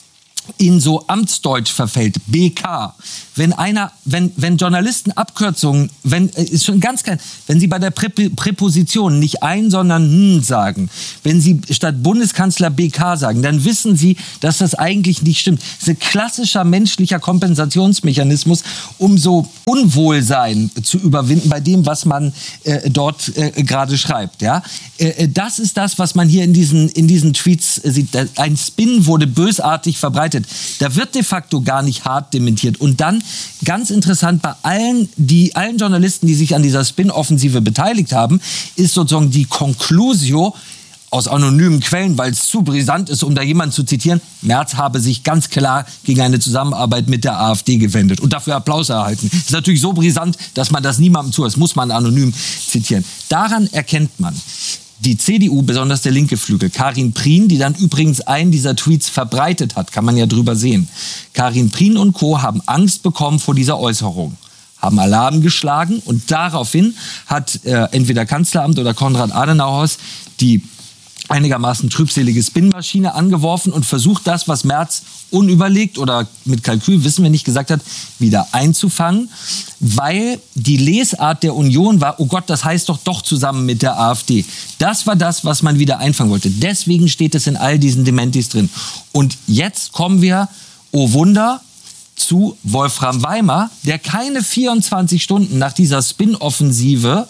in so Amtsdeutsch verfällt, B K. Wenn einer, wenn, wenn Journalisten Abkürzungen, wenn, ist schon ganz klein, wenn sie bei der Prä Präposition nicht ein, sondern hm sagen, wenn sie statt Bundeskanzler B K sagen, dann wissen sie, dass das eigentlich nicht stimmt. Das ist ein klassischer menschlicher Kompensationsmechanismus, um so Unwohlsein zu überwinden bei dem, was man äh, dort äh, gerade schreibt. Ja? Äh, das ist das, was man hier in diesen, in diesen Tweets äh, sieht. Ein Spin wurde bösartig verbreitet. Da wird de facto gar nicht hart dementiert. Und dann, ganz interessant, bei allen, die, allen Journalisten, die sich an dieser Spin-Offensive beteiligt haben, ist sozusagen die Conclusio aus anonymen Quellen, weil es zu brisant ist, um da jemanden zu zitieren, Merz habe sich ganz klar gegen eine Zusammenarbeit mit der AfD gewendet und dafür Applaus erhalten. Das ist natürlich so brisant, dass man das niemandem zuhört. Das muss man anonym zitieren. Daran erkennt man, die C D U, besonders der linke Flügel, Karin Prien, die dann übrigens einen dieser Tweets verbreitet hat, kann man ja drüber sehen. Karin Prien und Co. haben Angst bekommen vor dieser Äußerung, haben Alarm geschlagen und daraufhin hat äh, entweder Kanzleramt oder Konrad Adenauers die einigermaßen trübselige Spin-Maschine angeworfen und versucht, das, was Merz unüberlegt oder mit Kalkül, wissen wir nicht, gesagt hat, wieder einzufangen, weil die Lesart der Union war, oh Gott, das heißt doch doch zusammen mit der AfD. Das war das, was man wieder einfangen wollte. Deswegen steht es in all diesen Dementis drin. Und jetzt kommen wir, oh Wunder, zu Wolfram Weimer, der keine vierundzwanzig Stunden nach dieser Spin-Offensive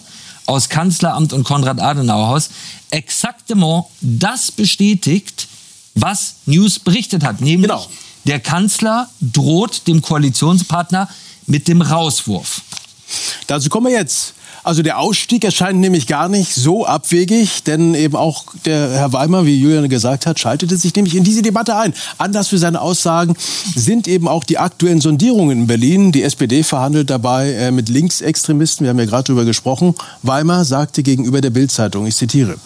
aus Kanzleramt und Konrad-Adenauer-Haus exaktement das bestätigt, was News berichtet hat. Nämlich, genau. Der Kanzler droht dem Koalitionspartner mit dem Rauswurf. Dazu kommen wir jetzt. Also der Ausstieg erscheint nämlich gar nicht so abwegig, denn eben auch der Herr Weimer, wie Julian gesagt hat, schaltete sich nämlich in diese Debatte ein. Anlass für seine Aussagen sind eben auch die aktuellen Sondierungen in Berlin. Die S P D verhandelt dabei äh, mit Linksextremisten. Wir haben ja gerade darüber gesprochen. Weimer sagte gegenüber der Bild-Zeitung, ich zitiere: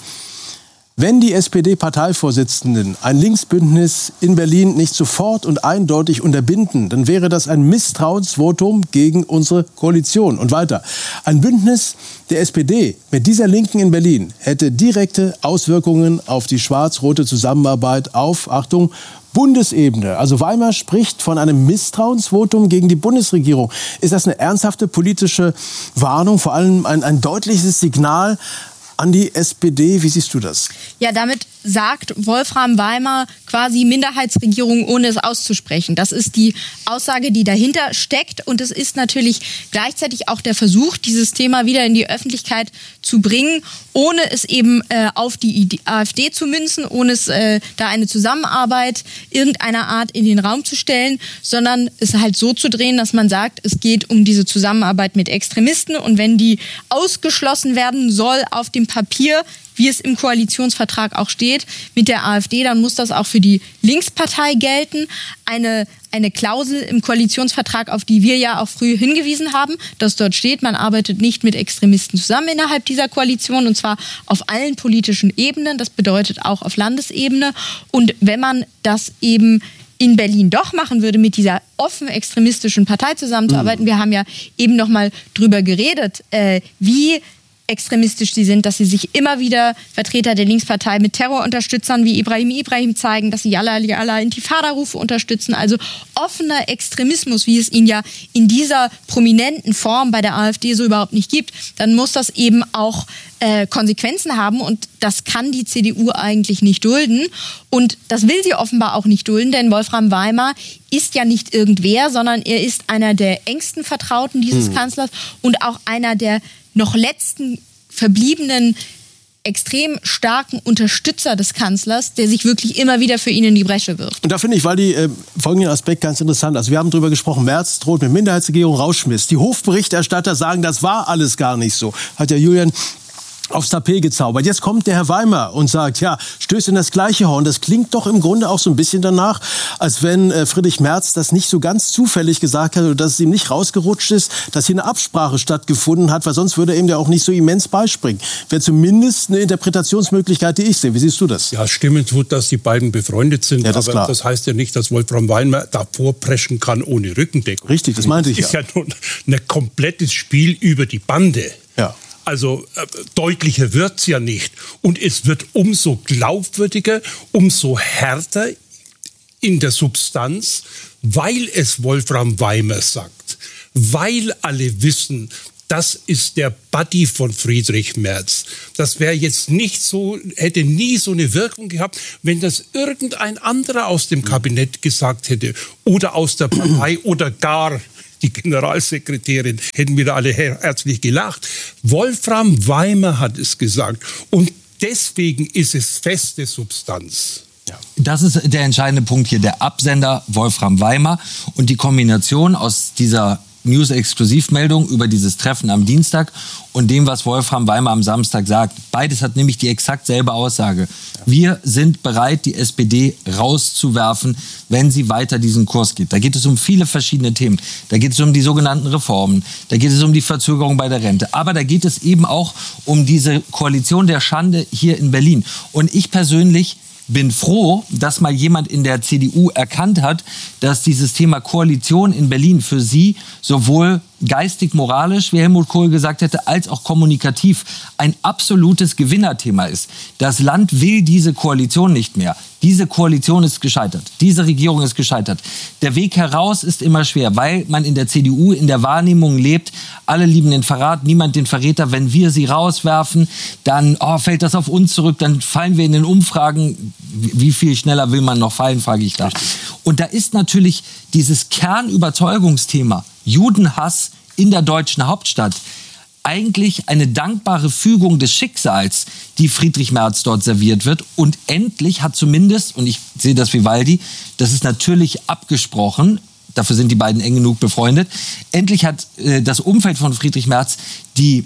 Wenn die S P D-Parteivorsitzenden ein Linksbündnis in Berlin nicht sofort und eindeutig unterbinden, dann wäre das ein Misstrauensvotum gegen unsere Koalition. Und weiter: Ein Bündnis der S P D mit dieser Linken in Berlin hätte direkte Auswirkungen auf die schwarz-rote Zusammenarbeit auf, Achtung, Bundesebene. Also Weimer spricht von einem Misstrauensvotum gegen die Bundesregierung. Ist das eine ernsthafte politische Warnung, vor allem ein, ein deutliches Signal an die S P D? Wie siehst du das? Ja, damit sagt Wolfram Weimer quasi Minderheitsregierung, ohne es auszusprechen. Das ist die Aussage, die dahinter steckt. Und es ist natürlich gleichzeitig auch der Versuch, dieses Thema wieder in die Öffentlichkeit zu bringen, ohne es eben äh, auf die AfD zu münzen, ohne es äh, da eine Zusammenarbeit irgendeiner Art in den Raum zu stellen, sondern es halt so zu drehen, dass man sagt, es geht um diese Zusammenarbeit mit Extremisten. Und wenn die ausgeschlossen werden soll auf dem Papier, wie es im Koalitionsvertrag auch steht, mit der AfD, dann muss das auch für die Linkspartei gelten. Eine, eine Klausel im Koalitionsvertrag, auf die wir ja auch früh hingewiesen haben, dass dort steht, man arbeitet nicht mit Extremisten zusammen innerhalb dieser Koalition, und zwar auf allen politischen Ebenen. Das bedeutet auch auf Landesebene. Und wenn man das eben in Berlin doch machen würde, mit dieser offen extremistischen Partei zusammenzuarbeiten, mhm. wir haben ja eben noch mal drüber geredet, äh, wie extremistisch sie sind, dass sie sich immer wieder Vertreter der Linkspartei mit Terrorunterstützern wie Ibrahim Ibrahim zeigen, dass sie Yalla Yalla Intifada-Rufe unterstützen. Also offener Extremismus, wie es ihn ja in dieser prominenten Form bei der AfD so überhaupt nicht gibt, dann muss das eben auch äh, Konsequenzen haben, und das kann die C D U eigentlich nicht dulden. Und das will sie offenbar auch nicht dulden, denn Wolfram Weimer ist ja nicht irgendwer, sondern er ist einer der engsten Vertrauten dieses hm. Kanzlers und auch einer der noch letzten verbliebenen extrem starken Unterstützer des Kanzlers, der sich wirklich immer wieder für ihn in die Bresche wirft. Und da finde ich, weil die äh, folgenden Aspekt ganz interessant. Also wir haben darüber gesprochen, Merz droht mit Minderheitsregierung, Rauschmiss. Die Hofberichterstatter sagen, das war alles gar nicht so. Hat ja Julian aufs Tapet gezaubert. Jetzt kommt der Herr Weimer und sagt, ja, stößt in das gleiche Horn. Das klingt doch im Grunde auch so ein bisschen danach, als wenn äh, Friedrich Merz das nicht so ganz zufällig gesagt hat oder dass es ihm nicht rausgerutscht ist, dass hier eine Absprache stattgefunden hat, weil sonst würde er ihm ja auch nicht so immens beispringen. Wäre zumindest eine Interpretationsmöglichkeit, die ich sehe. Wie siehst du das? Ja, stimmen tut, dass die beiden befreundet sind, ja, das aber das heißt ja nicht, dass Wolfram Weimer davor preschen kann ohne Rückendeckung. Richtig, das meinte ich ja. Das ist ja nun ein komplettes Spiel über die Bande. Ja. Also äh, deutlicher wird's ja nicht. Und es wird umso glaubwürdiger, umso härter in der Substanz, weil es Wolfram Weimer sagt. Weil alle wissen, das ist der Buddy von Friedrich Merz. Das wäre jetzt nicht so, hätte nie so eine Wirkung gehabt, wenn das irgendein anderer aus dem Kabinett gesagt hätte oder aus der Partei oder gar die Generalsekretärin, hätten wir da alle herzlich gelacht. Wolfram Weimer hat es gesagt. Und deswegen ist es feste Substanz. Ja. Das ist der entscheidende Punkt hier. Der Absender Wolfram Weimer und die Kombination aus dieser News-Exklusivmeldung über dieses Treffen am Dienstag und dem, was Wolfram Weimer am Samstag sagt. Beides hat nämlich die exakt selbe Aussage. Ja. Wir sind bereit, die S P D rauszuwerfen, wenn sie weiter diesen Kurs geht. Da geht es um viele verschiedene Themen. Da geht es um die sogenannten Reformen. Da geht es um die Verzögerung bei der Rente. Aber da geht es eben auch um diese Koalition der Schande hier in Berlin. Und ich persönlich bin froh, dass mal jemand in der C D U erkannt hat, dass dieses Thema Koalition in Berlin für sie sowohl geistig, moralisch, wie Helmut Kohl gesagt hätte, als auch kommunikativ ein absolutes Gewinnerthema ist. Das Land will diese Koalition nicht mehr. Diese Koalition ist gescheitert. Diese Regierung ist gescheitert. Der Weg heraus ist immer schwer, weil man in der C D U in der Wahrnehmung lebt, alle lieben den Verrat, niemand den Verräter. Wenn wir sie rauswerfen, dann oh, fällt das auf uns zurück, dann fallen wir in den Umfragen. Wie viel schneller will man noch fallen, frage ich da. Und da ist natürlich dieses Kernüberzeugungsthema Judenhass in der deutschen Hauptstadt eigentlich eine dankbare Fügung des Schicksals, die Friedrich Merz dort serviert wird. Und endlich hat zumindest, und ich sehe das wie Waldi, das ist natürlich abgesprochen, dafür sind die beiden eng genug befreundet, endlich hat äh, das Umfeld von Friedrich Merz die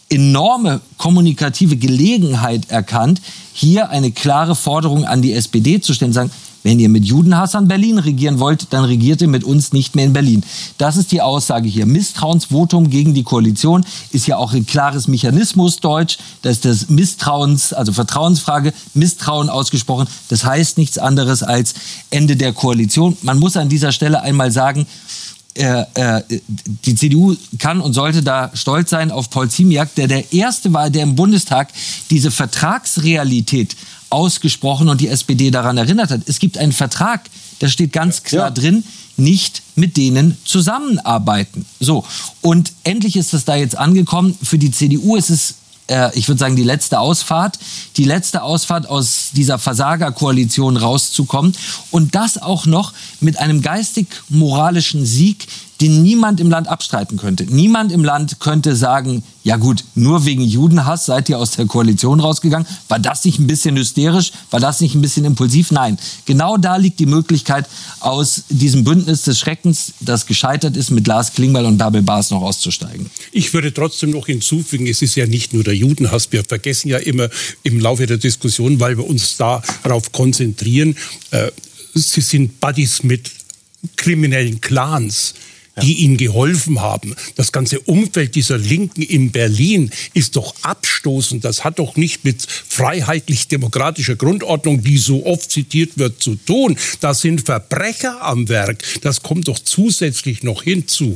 enorme kommunikative Gelegenheit erkannt, hier eine klare Forderung an die S P D zu stellen, sagen, wenn ihr mit Judenhass an Berlin regieren wollt, dann regiert ihr mit uns nicht mehr in Berlin. Das ist die Aussage hier. Misstrauensvotum gegen die Koalition ist ja auch ein klares Mechanismus deutsch. Da ist das Misstrauens, also Vertrauensfrage, Misstrauen ausgesprochen. Das heißt nichts anderes als Ende der Koalition. Man muss an dieser Stelle einmal sagen, Äh, äh, die C D U kann und sollte da stolz sein auf Paul Ziemiak, der der Erste war, der im Bundestag diese Vertragsrealität ausgesprochen und die S P D daran erinnert hat. Es gibt einen Vertrag, da steht ganz klar ja. drin, nicht mit denen zusammenarbeiten. So, und endlich ist das da jetzt angekommen. Für die C D U ist es, äh, ich würde sagen, die letzte Ausfahrt. Die letzte Ausfahrt aus dieser Versagerkoalition rauszukommen. Und das auch noch mit einem geistig-moralischen Sieg, den niemand im Land abstreiten könnte. Niemand im Land könnte sagen, ja gut, nur wegen Judenhass seid ihr aus der Koalition rausgegangen. War das nicht ein bisschen hysterisch? War das nicht ein bisschen impulsiv? Nein, genau da liegt die Möglichkeit, aus diesem Bündnis des Schreckens, das gescheitert ist, mit Lars Klingbeil und Bärbel Baas noch auszusteigen. Ich würde trotzdem noch hinzufügen, es ist ja nicht nur der Judenhass. Wir vergessen ja immer im Laufe der Diskussion, weil wir uns darauf konzentrieren, äh, sie sind Buddies mit kriminellen Clans, die ihnen geholfen haben. Das ganze Umfeld dieser Linken in Berlin ist doch abstoßend. Das hat doch nicht mit freiheitlich-demokratischer Grundordnung, die so oft zitiert wird, zu tun. Da sind Verbrecher am Werk. Das kommt doch zusätzlich noch hinzu.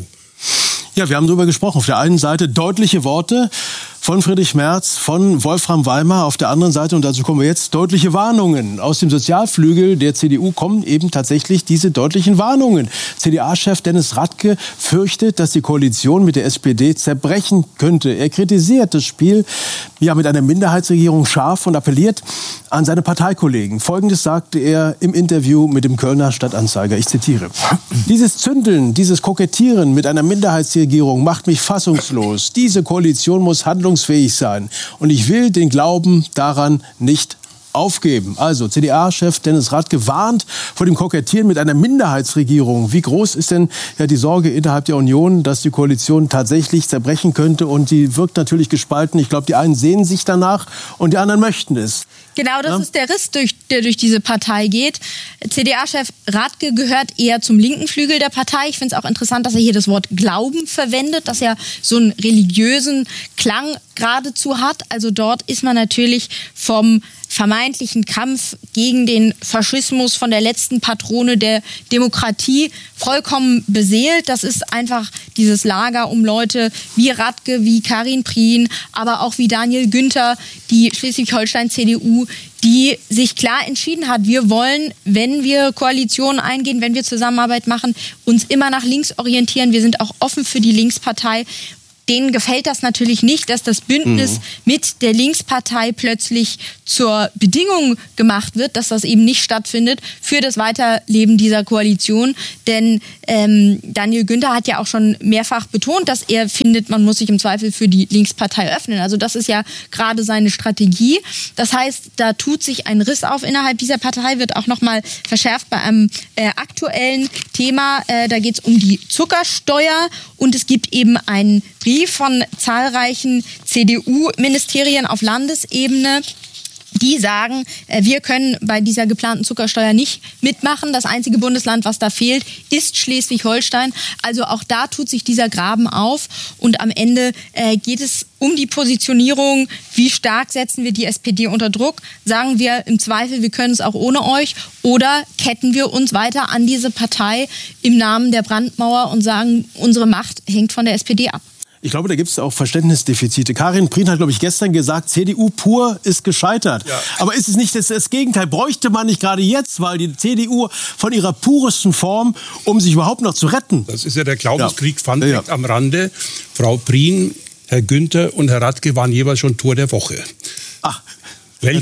Ja, wir haben darüber gesprochen. Auf der einen Seite deutliche Worte von Friedrich Merz, von Wolfram Weimar. Auf der anderen Seite, und dazu kommen wir jetzt, deutliche Warnungen. Aus dem Sozialflügel der C D U kommen eben tatsächlich diese deutlichen Warnungen. C D A-Chef Dennis Radke fürchtet, dass die Koalition mit der S P D zerbrechen könnte. Er kritisiert das Spiel ja, mit einer Minderheitsregierung scharf und appelliert an seine Parteikollegen. Folgendes sagte er im Interview mit dem Kölner Stadtanzeiger. Ich zitiere. Dieses Zündeln, dieses Kokettieren mit einer Minderheitsregierung macht mich fassungslos. Diese Koalition muss handlungsfähig sein. Und ich will den Glauben daran nicht aufgeben. Also C D A-Chef Dennis Radke warnt vor dem Kokettieren mit einer Minderheitsregierung. Wie groß ist denn ja die Sorge innerhalb der Union, dass die Koalition tatsächlich zerbrechen könnte? Und die wirkt natürlich gespalten. Ich glaube, die einen sehnen sich danach und die anderen möchten es. Genau, das ja? ist der Riss, durch, der durch diese Partei geht. C D A-Chef Radke gehört eher zum linken Flügel der Partei. Ich finde es auch interessant, dass er hier das Wort Glauben verwendet, dass er so einen religiösen Klang geradezu hat. Also dort ist man natürlich vom vermeintlichen Kampf gegen den Faschismus von der letzten Patrone der Demokratie vollkommen beseelt. Das ist einfach dieses Lager um Leute wie Radke, wie Karin Prien, aber auch wie Daniel Günther, die Schleswig-Holstein-C D U, die sich klar entschieden hat, wir wollen, wenn wir Koalitionen eingehen, wenn wir Zusammenarbeit machen, uns immer nach links orientieren. Wir sind auch offen für die Linkspartei. Denen gefällt das natürlich nicht, dass das Bündnis mhm. mit der Linkspartei plötzlich zur Bedingung gemacht wird, dass das eben nicht stattfindet für das Weiterleben dieser Koalition. Denn ähm, Daniel Günther hat ja auch schon mehrfach betont, dass er findet, man muss sich im Zweifel für die Linkspartei öffnen. Also das ist ja gerade seine Strategie. Das heißt, da tut sich ein Riss auf innerhalb dieser Partei, wird auch nochmal verschärft bei einem äh, aktuellen Thema. Äh, da geht es um die Zuckersteuer und es gibt eben einen Brief von zahlreichen C D U-Ministerien auf Landesebene, die sagen, wir können bei dieser geplanten Zuckersteuer nicht mitmachen. Das einzige Bundesland, was da fehlt, ist Schleswig-Holstein. Also auch da tut sich dieser Graben auf. Und am Ende äh, geht es um die Positionierung. Wie stark setzen wir die S P D unter Druck? Sagen wir im Zweifel, wir können es auch ohne euch? Oder ketten wir uns weiter an diese Partei im Namen der Brandmauer und sagen, unsere Macht hängt von der S P D ab? Ich glaube, da gibt es auch Verständnisdefizite. Karin Prien hat, glaube ich, gestern gesagt, C D U pur ist gescheitert. Ja. Aber ist es nicht das, das Gegenteil? Bräuchte man nicht gerade jetzt, weil die C D U von ihrer puresten Form, um sich überhaupt noch zu retten? Das ist ja der Glaubenskrieg, fand ja. am Rande. Frau Prien, Herr Günther und Herr Radke waren jeweils schon Tor der Woche. Ach, welch,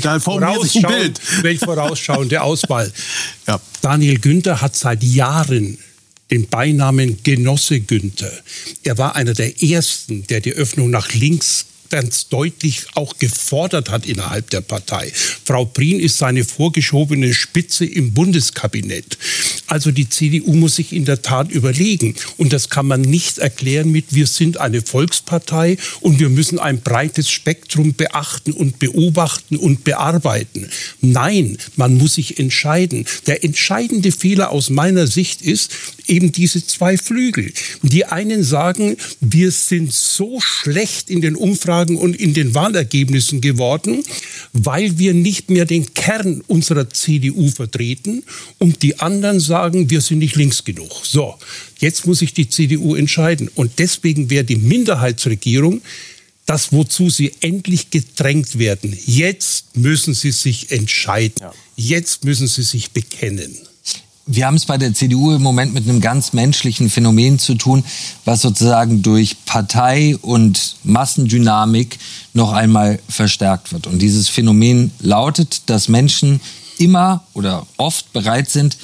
vorausschauend, welch vorausschauende Auswahl. Ja. Daniel Günther hat seit Jahren den Beinamen Genosse Günther. Er war einer der Ersten, der die Öffnung nach links ganz deutlich auch gefordert hat innerhalb der Partei. Frau Prien ist seine vorgeschobene Spitze im Bundeskabinett. Also die C D U muss sich in der Tat überlegen. Und das kann man nicht erklären mit, wir sind eine Volkspartei und wir müssen ein breites Spektrum beachten und beobachten und bearbeiten. Nein, man muss sich entscheiden. Der entscheidende Fehler aus meiner Sicht ist eben diese zwei Flügel. Die einen sagen, wir sind so schlecht in den Umfragen und in den Wahlergebnissen geworden, weil wir nicht mehr den Kern unserer C D U vertreten, und die anderen sagen, wir sind nicht links genug. So, jetzt muss sich die C D U entscheiden, und deswegen wäre die Minderheitsregierung das, wozu sie endlich gedrängt werden. Jetzt müssen sie sich entscheiden. Ja. Jetzt müssen sie sich bekennen. Wir haben es bei der C D U im Moment mit einem ganz menschlichen Phänomen zu tun, was sozusagen durch Partei- und Massendynamik noch einmal verstärkt wird. Und dieses Phänomen lautet, dass Menschen immer oder oft bereit sind,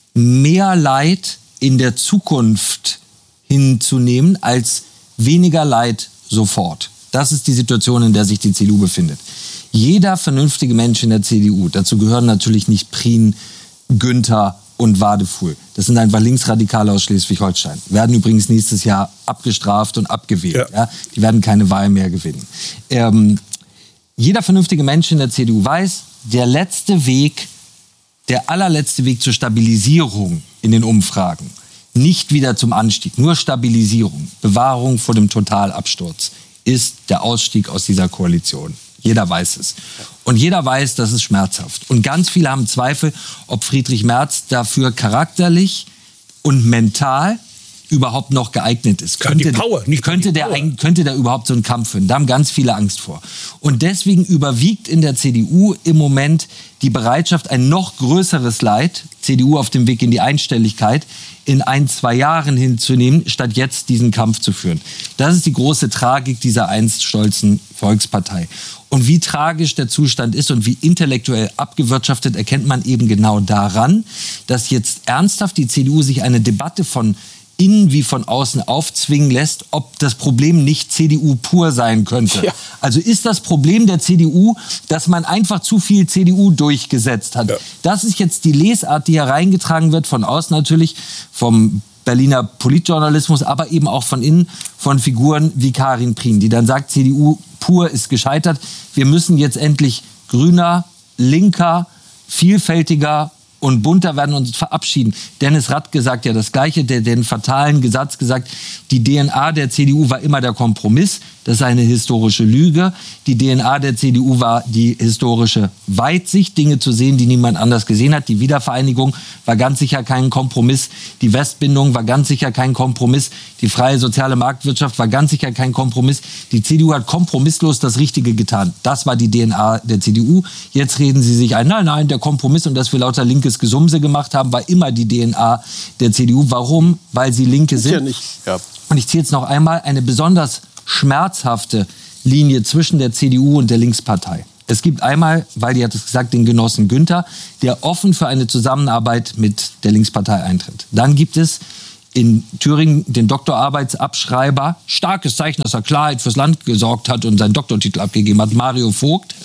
mehr Leid in der Zukunft hinzunehmen als weniger Leid sofort. Das ist die Situation, in der sich die C D U befindet. Jeder vernünftige Mensch in der C D U, dazu gehören natürlich nicht Prien, Günther und Wadefuhl. Das sind einfach Linksradikale aus Schleswig-Holstein. Werden übrigens nächstes Jahr abgestraft und abgewählt. Ja. Ja, die werden keine Wahl mehr gewinnen. Ähm, jeder vernünftige Mensch in der C D U weiß, der letzte Weg, der allerletzte Weg zur Stabilisierung in den Umfragen, nicht wieder zum Anstieg, nur Stabilisierung, Bewahrung vor dem Totalabsturz, ist der Ausstieg aus dieser Koalition. Jeder weiß es. Und jeder weiß, das ist schmerzhaft. Und ganz viele haben Zweifel, ob Friedrich Merz dafür charakterlich und mental überhaupt noch geeignet ist. Ja, könnte, die Power, nicht könnte, die der, Power. könnte der überhaupt so einen Kampf führen? Da haben ganz viele Angst vor. Und deswegen überwiegt in der C D U im Moment die Bereitschaft, ein noch größeres Leid, C D U auf dem Weg in die Einstelligkeit, in ein, zwei Jahren hinzunehmen, statt jetzt diesen Kampf zu führen. Das ist die große Tragik dieser einst stolzen Volkspartei. Und wie tragisch der Zustand ist und wie intellektuell abgewirtschaftet, erkennt man eben genau daran, dass jetzt ernsthaft die C D U sich eine Debatte von innen wie von außen aufzwingen lässt, ob das Problem nicht C D U pur sein könnte. Ja. Also ist das Problem der C D U, dass man einfach zu viel C D U durchgesetzt hat. Ja. Das ist jetzt die Lesart, die hereingetragen wird, von außen natürlich, vom Berliner Politjournalismus, aber eben auch von innen, von Figuren wie Karin Prien, die dann sagt, C D U pur ist gescheitert. Wir müssen jetzt endlich grüner, linker, vielfältiger und bunter werden und uns verabschieden. Dennis Radke sagt ja das Gleiche, der den fatalen Satz gesagt, die D N A der C D U war immer der Kompromiss. Das ist eine historische Lüge. Die D N A der C D U war die historische Weitsicht, Dinge zu sehen, die niemand anders gesehen hat. Die Wiedervereinigung war ganz sicher kein Kompromiss. Die Westbindung war ganz sicher kein Kompromiss. Die freie soziale Marktwirtschaft war ganz sicher kein Kompromiss. Die C D U hat kompromisslos das Richtige getan. Das war die D N A der C D U. Jetzt reden sie sich ein, nein, nein, der Kompromiss und dass wir lauter linkes Gesumse gemacht haben, war immer die D N A der C D U. Warum? Weil sie Linke sind. Ja, nicht. Ja. Und ich ziehe jetzt noch einmal eine besonders schmerzhafte Linie zwischen der C D U und der Linkspartei. Es gibt einmal, weil die hat es gesagt, den Genossen Günther, der offen für eine Zusammenarbeit mit der Linkspartei eintritt. Dann gibt es in Thüringen den Doktorarbeitsabschreiber, starkes Zeichen, dass er Klarheit fürs Land gesorgt hat und seinen Doktortitel abgegeben hat, Mario Vogt,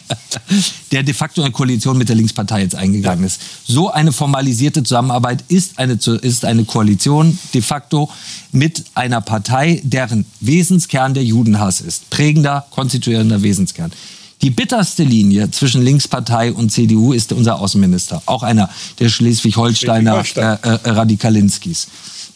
der de facto in eine Koalition mit der Linkspartei jetzt eingegangen ist. So eine formalisierte Zusammenarbeit ist eine, ist eine Koalition de facto mit einer Partei, deren Wesenskern der Judenhass ist. Prägender, konstituierender Wesenskern. Die bitterste Linie zwischen Linkspartei und C D U ist unser Außenminister, auch einer der Schleswig-Holsteiner äh, äh, Radikalinskis.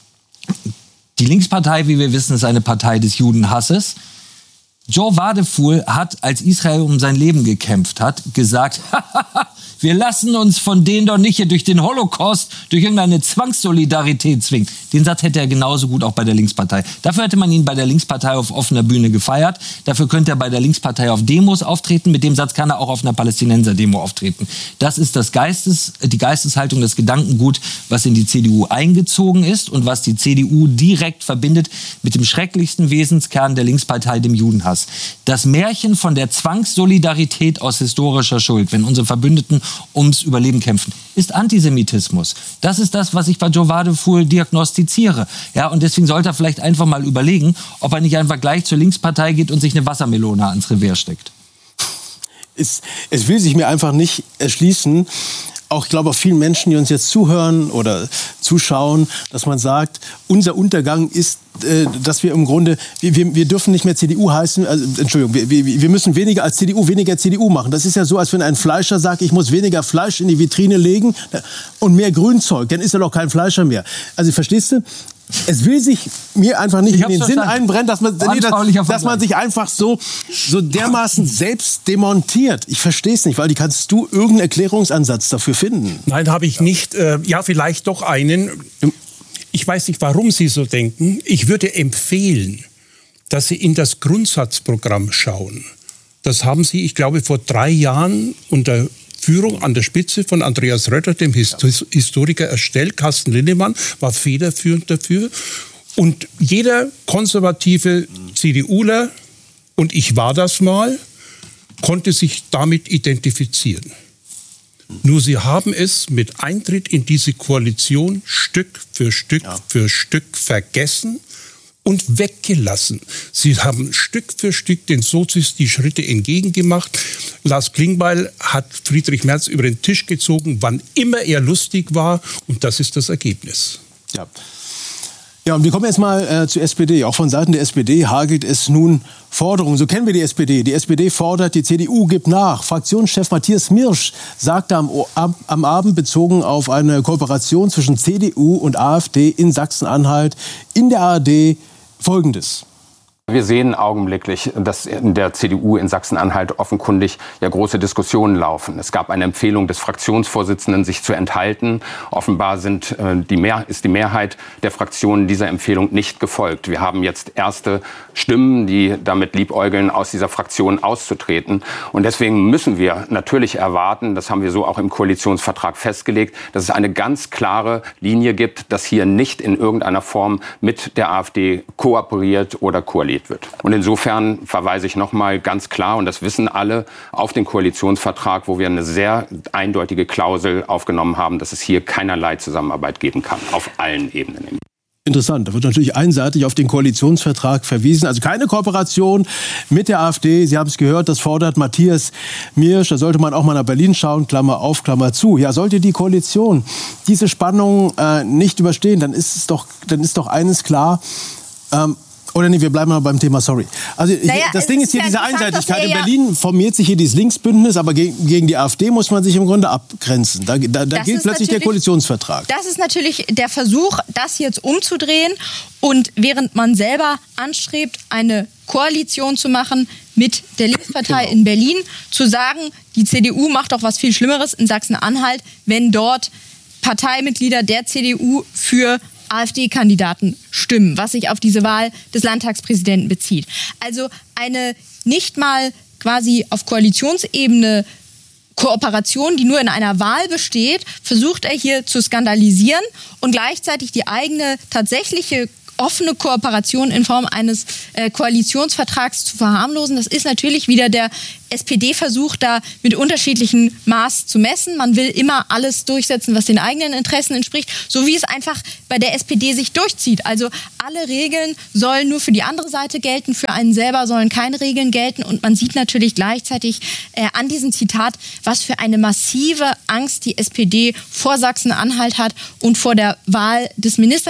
Die Linkspartei, wie wir wissen, ist eine Partei des Judenhasses. Joe Wadefuhl hat, als Israel um sein Leben gekämpft hat, gesagt, wir lassen uns von denen doch nicht hier durch den Holocaust, durch irgendeine Zwangssolidarität zwingen. Den Satz hätte er genauso gut auch bei der Linkspartei. Dafür hätte man ihn bei der Linkspartei auf offener Bühne gefeiert. Dafür könnte er bei der Linkspartei auf Demos auftreten. Mit dem Satz kann er auch auf einer Palästinenser-Demo auftreten. Das ist das Geistes, die Geisteshaltung, das Gedankengut, was in die C D U eingezogen ist und was die C D U direkt verbindet mit dem schrecklichsten Wesenskern der Linkspartei, dem Judenhass. Das Märchen von der Zwangssolidarität aus historischer Schuld, wenn unsere Verbündeten ums Überleben kämpfen, ist Antisemitismus. Das ist das, was ich bei Joe Wadefuhl diagnostiziere. Ja, und deswegen sollte er vielleicht einfach mal überlegen, ob er nicht einfach gleich zur Linkspartei geht und sich eine Wassermelone ans Revier steckt. Es, es will sich mir einfach nicht erschließen, auch, ich glaube, auch vielen Menschen, die uns jetzt zuhören oder zuschauen, dass man sagt, unser Untergang ist, äh, dass wir im Grunde, wir, wir, wir dürfen nicht mehr C D U heißen, also, Entschuldigung, wir, wir, wir müssen weniger als C D U, weniger C D U machen. Das ist ja so, als wenn ein Fleischer sagt, ich muss weniger Fleisch in die Vitrine legen und mehr Grünzeug, dann ist er doch kein Fleischer mehr. Also, verstehst du? Es will sich mir einfach nicht in den Sinn einbrennen, dass man, nee, dass, dass man sich einfach so, so dermaßen selbst demontiert. Ich verstehe es nicht, weil die kannst du irgendeinen Erklärungsansatz dafür finden? Nein, habe ich nicht. Äh, ja, vielleicht doch einen. Ich weiß nicht, warum Sie so denken. Ich würde empfehlen, dass Sie in das Grundsatzprogramm schauen. Das haben Sie, ich glaube, vor drei Jahren unter Führung an der Spitze von Andreas Rötter, dem Hist- Historiker, erstellt. Carsten Linnemann war federführend dafür. Und jeder konservative CDUler, und ich war das mal, konnte sich damit identifizieren. Nur sie haben es mit Eintritt in diese Koalition Stück für Stück ja. für Stück vergessen und weggelassen. Sie haben Stück für Stück den Sozis die Schritte entgegengemacht. Lars Klingbeil hat Friedrich Merz über den Tisch gezogen, wann immer er lustig war. Und das ist das Ergebnis. Ja. Ja, und wir kommen jetzt mal äh, zur S P D. Auch von Seiten der S P D hagelt es nun Forderungen. So kennen wir die S P D. Die S P D fordert, die C D U gibt nach. Fraktionschef Matthias Mirsch sagte am, am, am Abend bezogen auf eine Kooperation zwischen C D U und AfD in Sachsen-Anhalt in der A R D Folgendes. Wir sehen augenblicklich, dass in der C D U in Sachsen-Anhalt offenkundig ja große Diskussionen laufen. Es gab eine Empfehlung des Fraktionsvorsitzenden, sich zu enthalten. Offenbar sind, äh, die Mehr- ist die Mehrheit der Fraktionen dieser Empfehlung nicht gefolgt. Wir haben jetzt erste Stimmen, die damit liebäugeln, aus dieser Fraktion auszutreten. Und deswegen müssen wir natürlich erwarten, das haben wir so auch im Koalitionsvertrag festgelegt, dass es eine ganz klare Linie gibt, dass hier nicht in irgendeiner Form mit der AfD kooperiert oder koaliert wird. Und insofern verweise ich noch mal ganz klar, und das wissen alle, auf den Koalitionsvertrag, wo wir eine sehr eindeutige Klausel aufgenommen haben, dass es hier keinerlei Zusammenarbeit geben kann, auf allen Ebenen. Interessant, da wird natürlich einseitig auf den Koalitionsvertrag verwiesen. Also keine Kooperation mit der AfD. Sie haben es gehört, das fordert Matthias Mirsch. Da sollte man auch mal nach Berlin schauen, Klammer auf, Klammer zu. Ja, sollte die Koalition diese Spannung äh, nicht überstehen, dann ist es doch, dann ist doch eines klar, ähm, Oder nee, wir bleiben mal beim Thema, sorry. Also naja, das Ding ist hier diese Einseitigkeit. In Berlin formiert sich hier dieses Linksbündnis, aber gegen, gegen die AfD muss man sich im Grunde abgrenzen. Da, da, da gilt plötzlich der Koalitionsvertrag. Das ist natürlich der Versuch, das jetzt umzudrehen. Und während man selber anstrebt, eine Koalition zu machen mit der Linkspartei genau. in Berlin, zu sagen, die C D U macht doch was viel Schlimmeres in Sachsen-Anhalt, wenn dort Parteimitglieder der C D U für AfD-Kandidaten stimmen, was sich auf diese Wahl des Landtagspräsidenten bezieht. Also eine nicht mal quasi auf Koalitionsebene Kooperation, die nur in einer Wahl besteht, versucht er hier zu skandalisieren und gleichzeitig die eigene tatsächliche offene Kooperation in Form eines äh, Koalitionsvertrags zu verharmlosen. Das ist natürlich wieder der S P D-Versuch, da mit unterschiedlichen Maß zu messen. Man will immer alles durchsetzen, was den eigenen Interessen entspricht, so wie es einfach bei der S P D sich durchzieht. Also alle Regeln sollen nur für die andere Seite gelten, für einen selber sollen keine Regeln gelten. Und man sieht natürlich gleichzeitig äh, an diesem Zitat, was für eine massive Angst die S P D vor Sachsen-Anhalt hat und vor der Wahl des Ministerpräsidenten.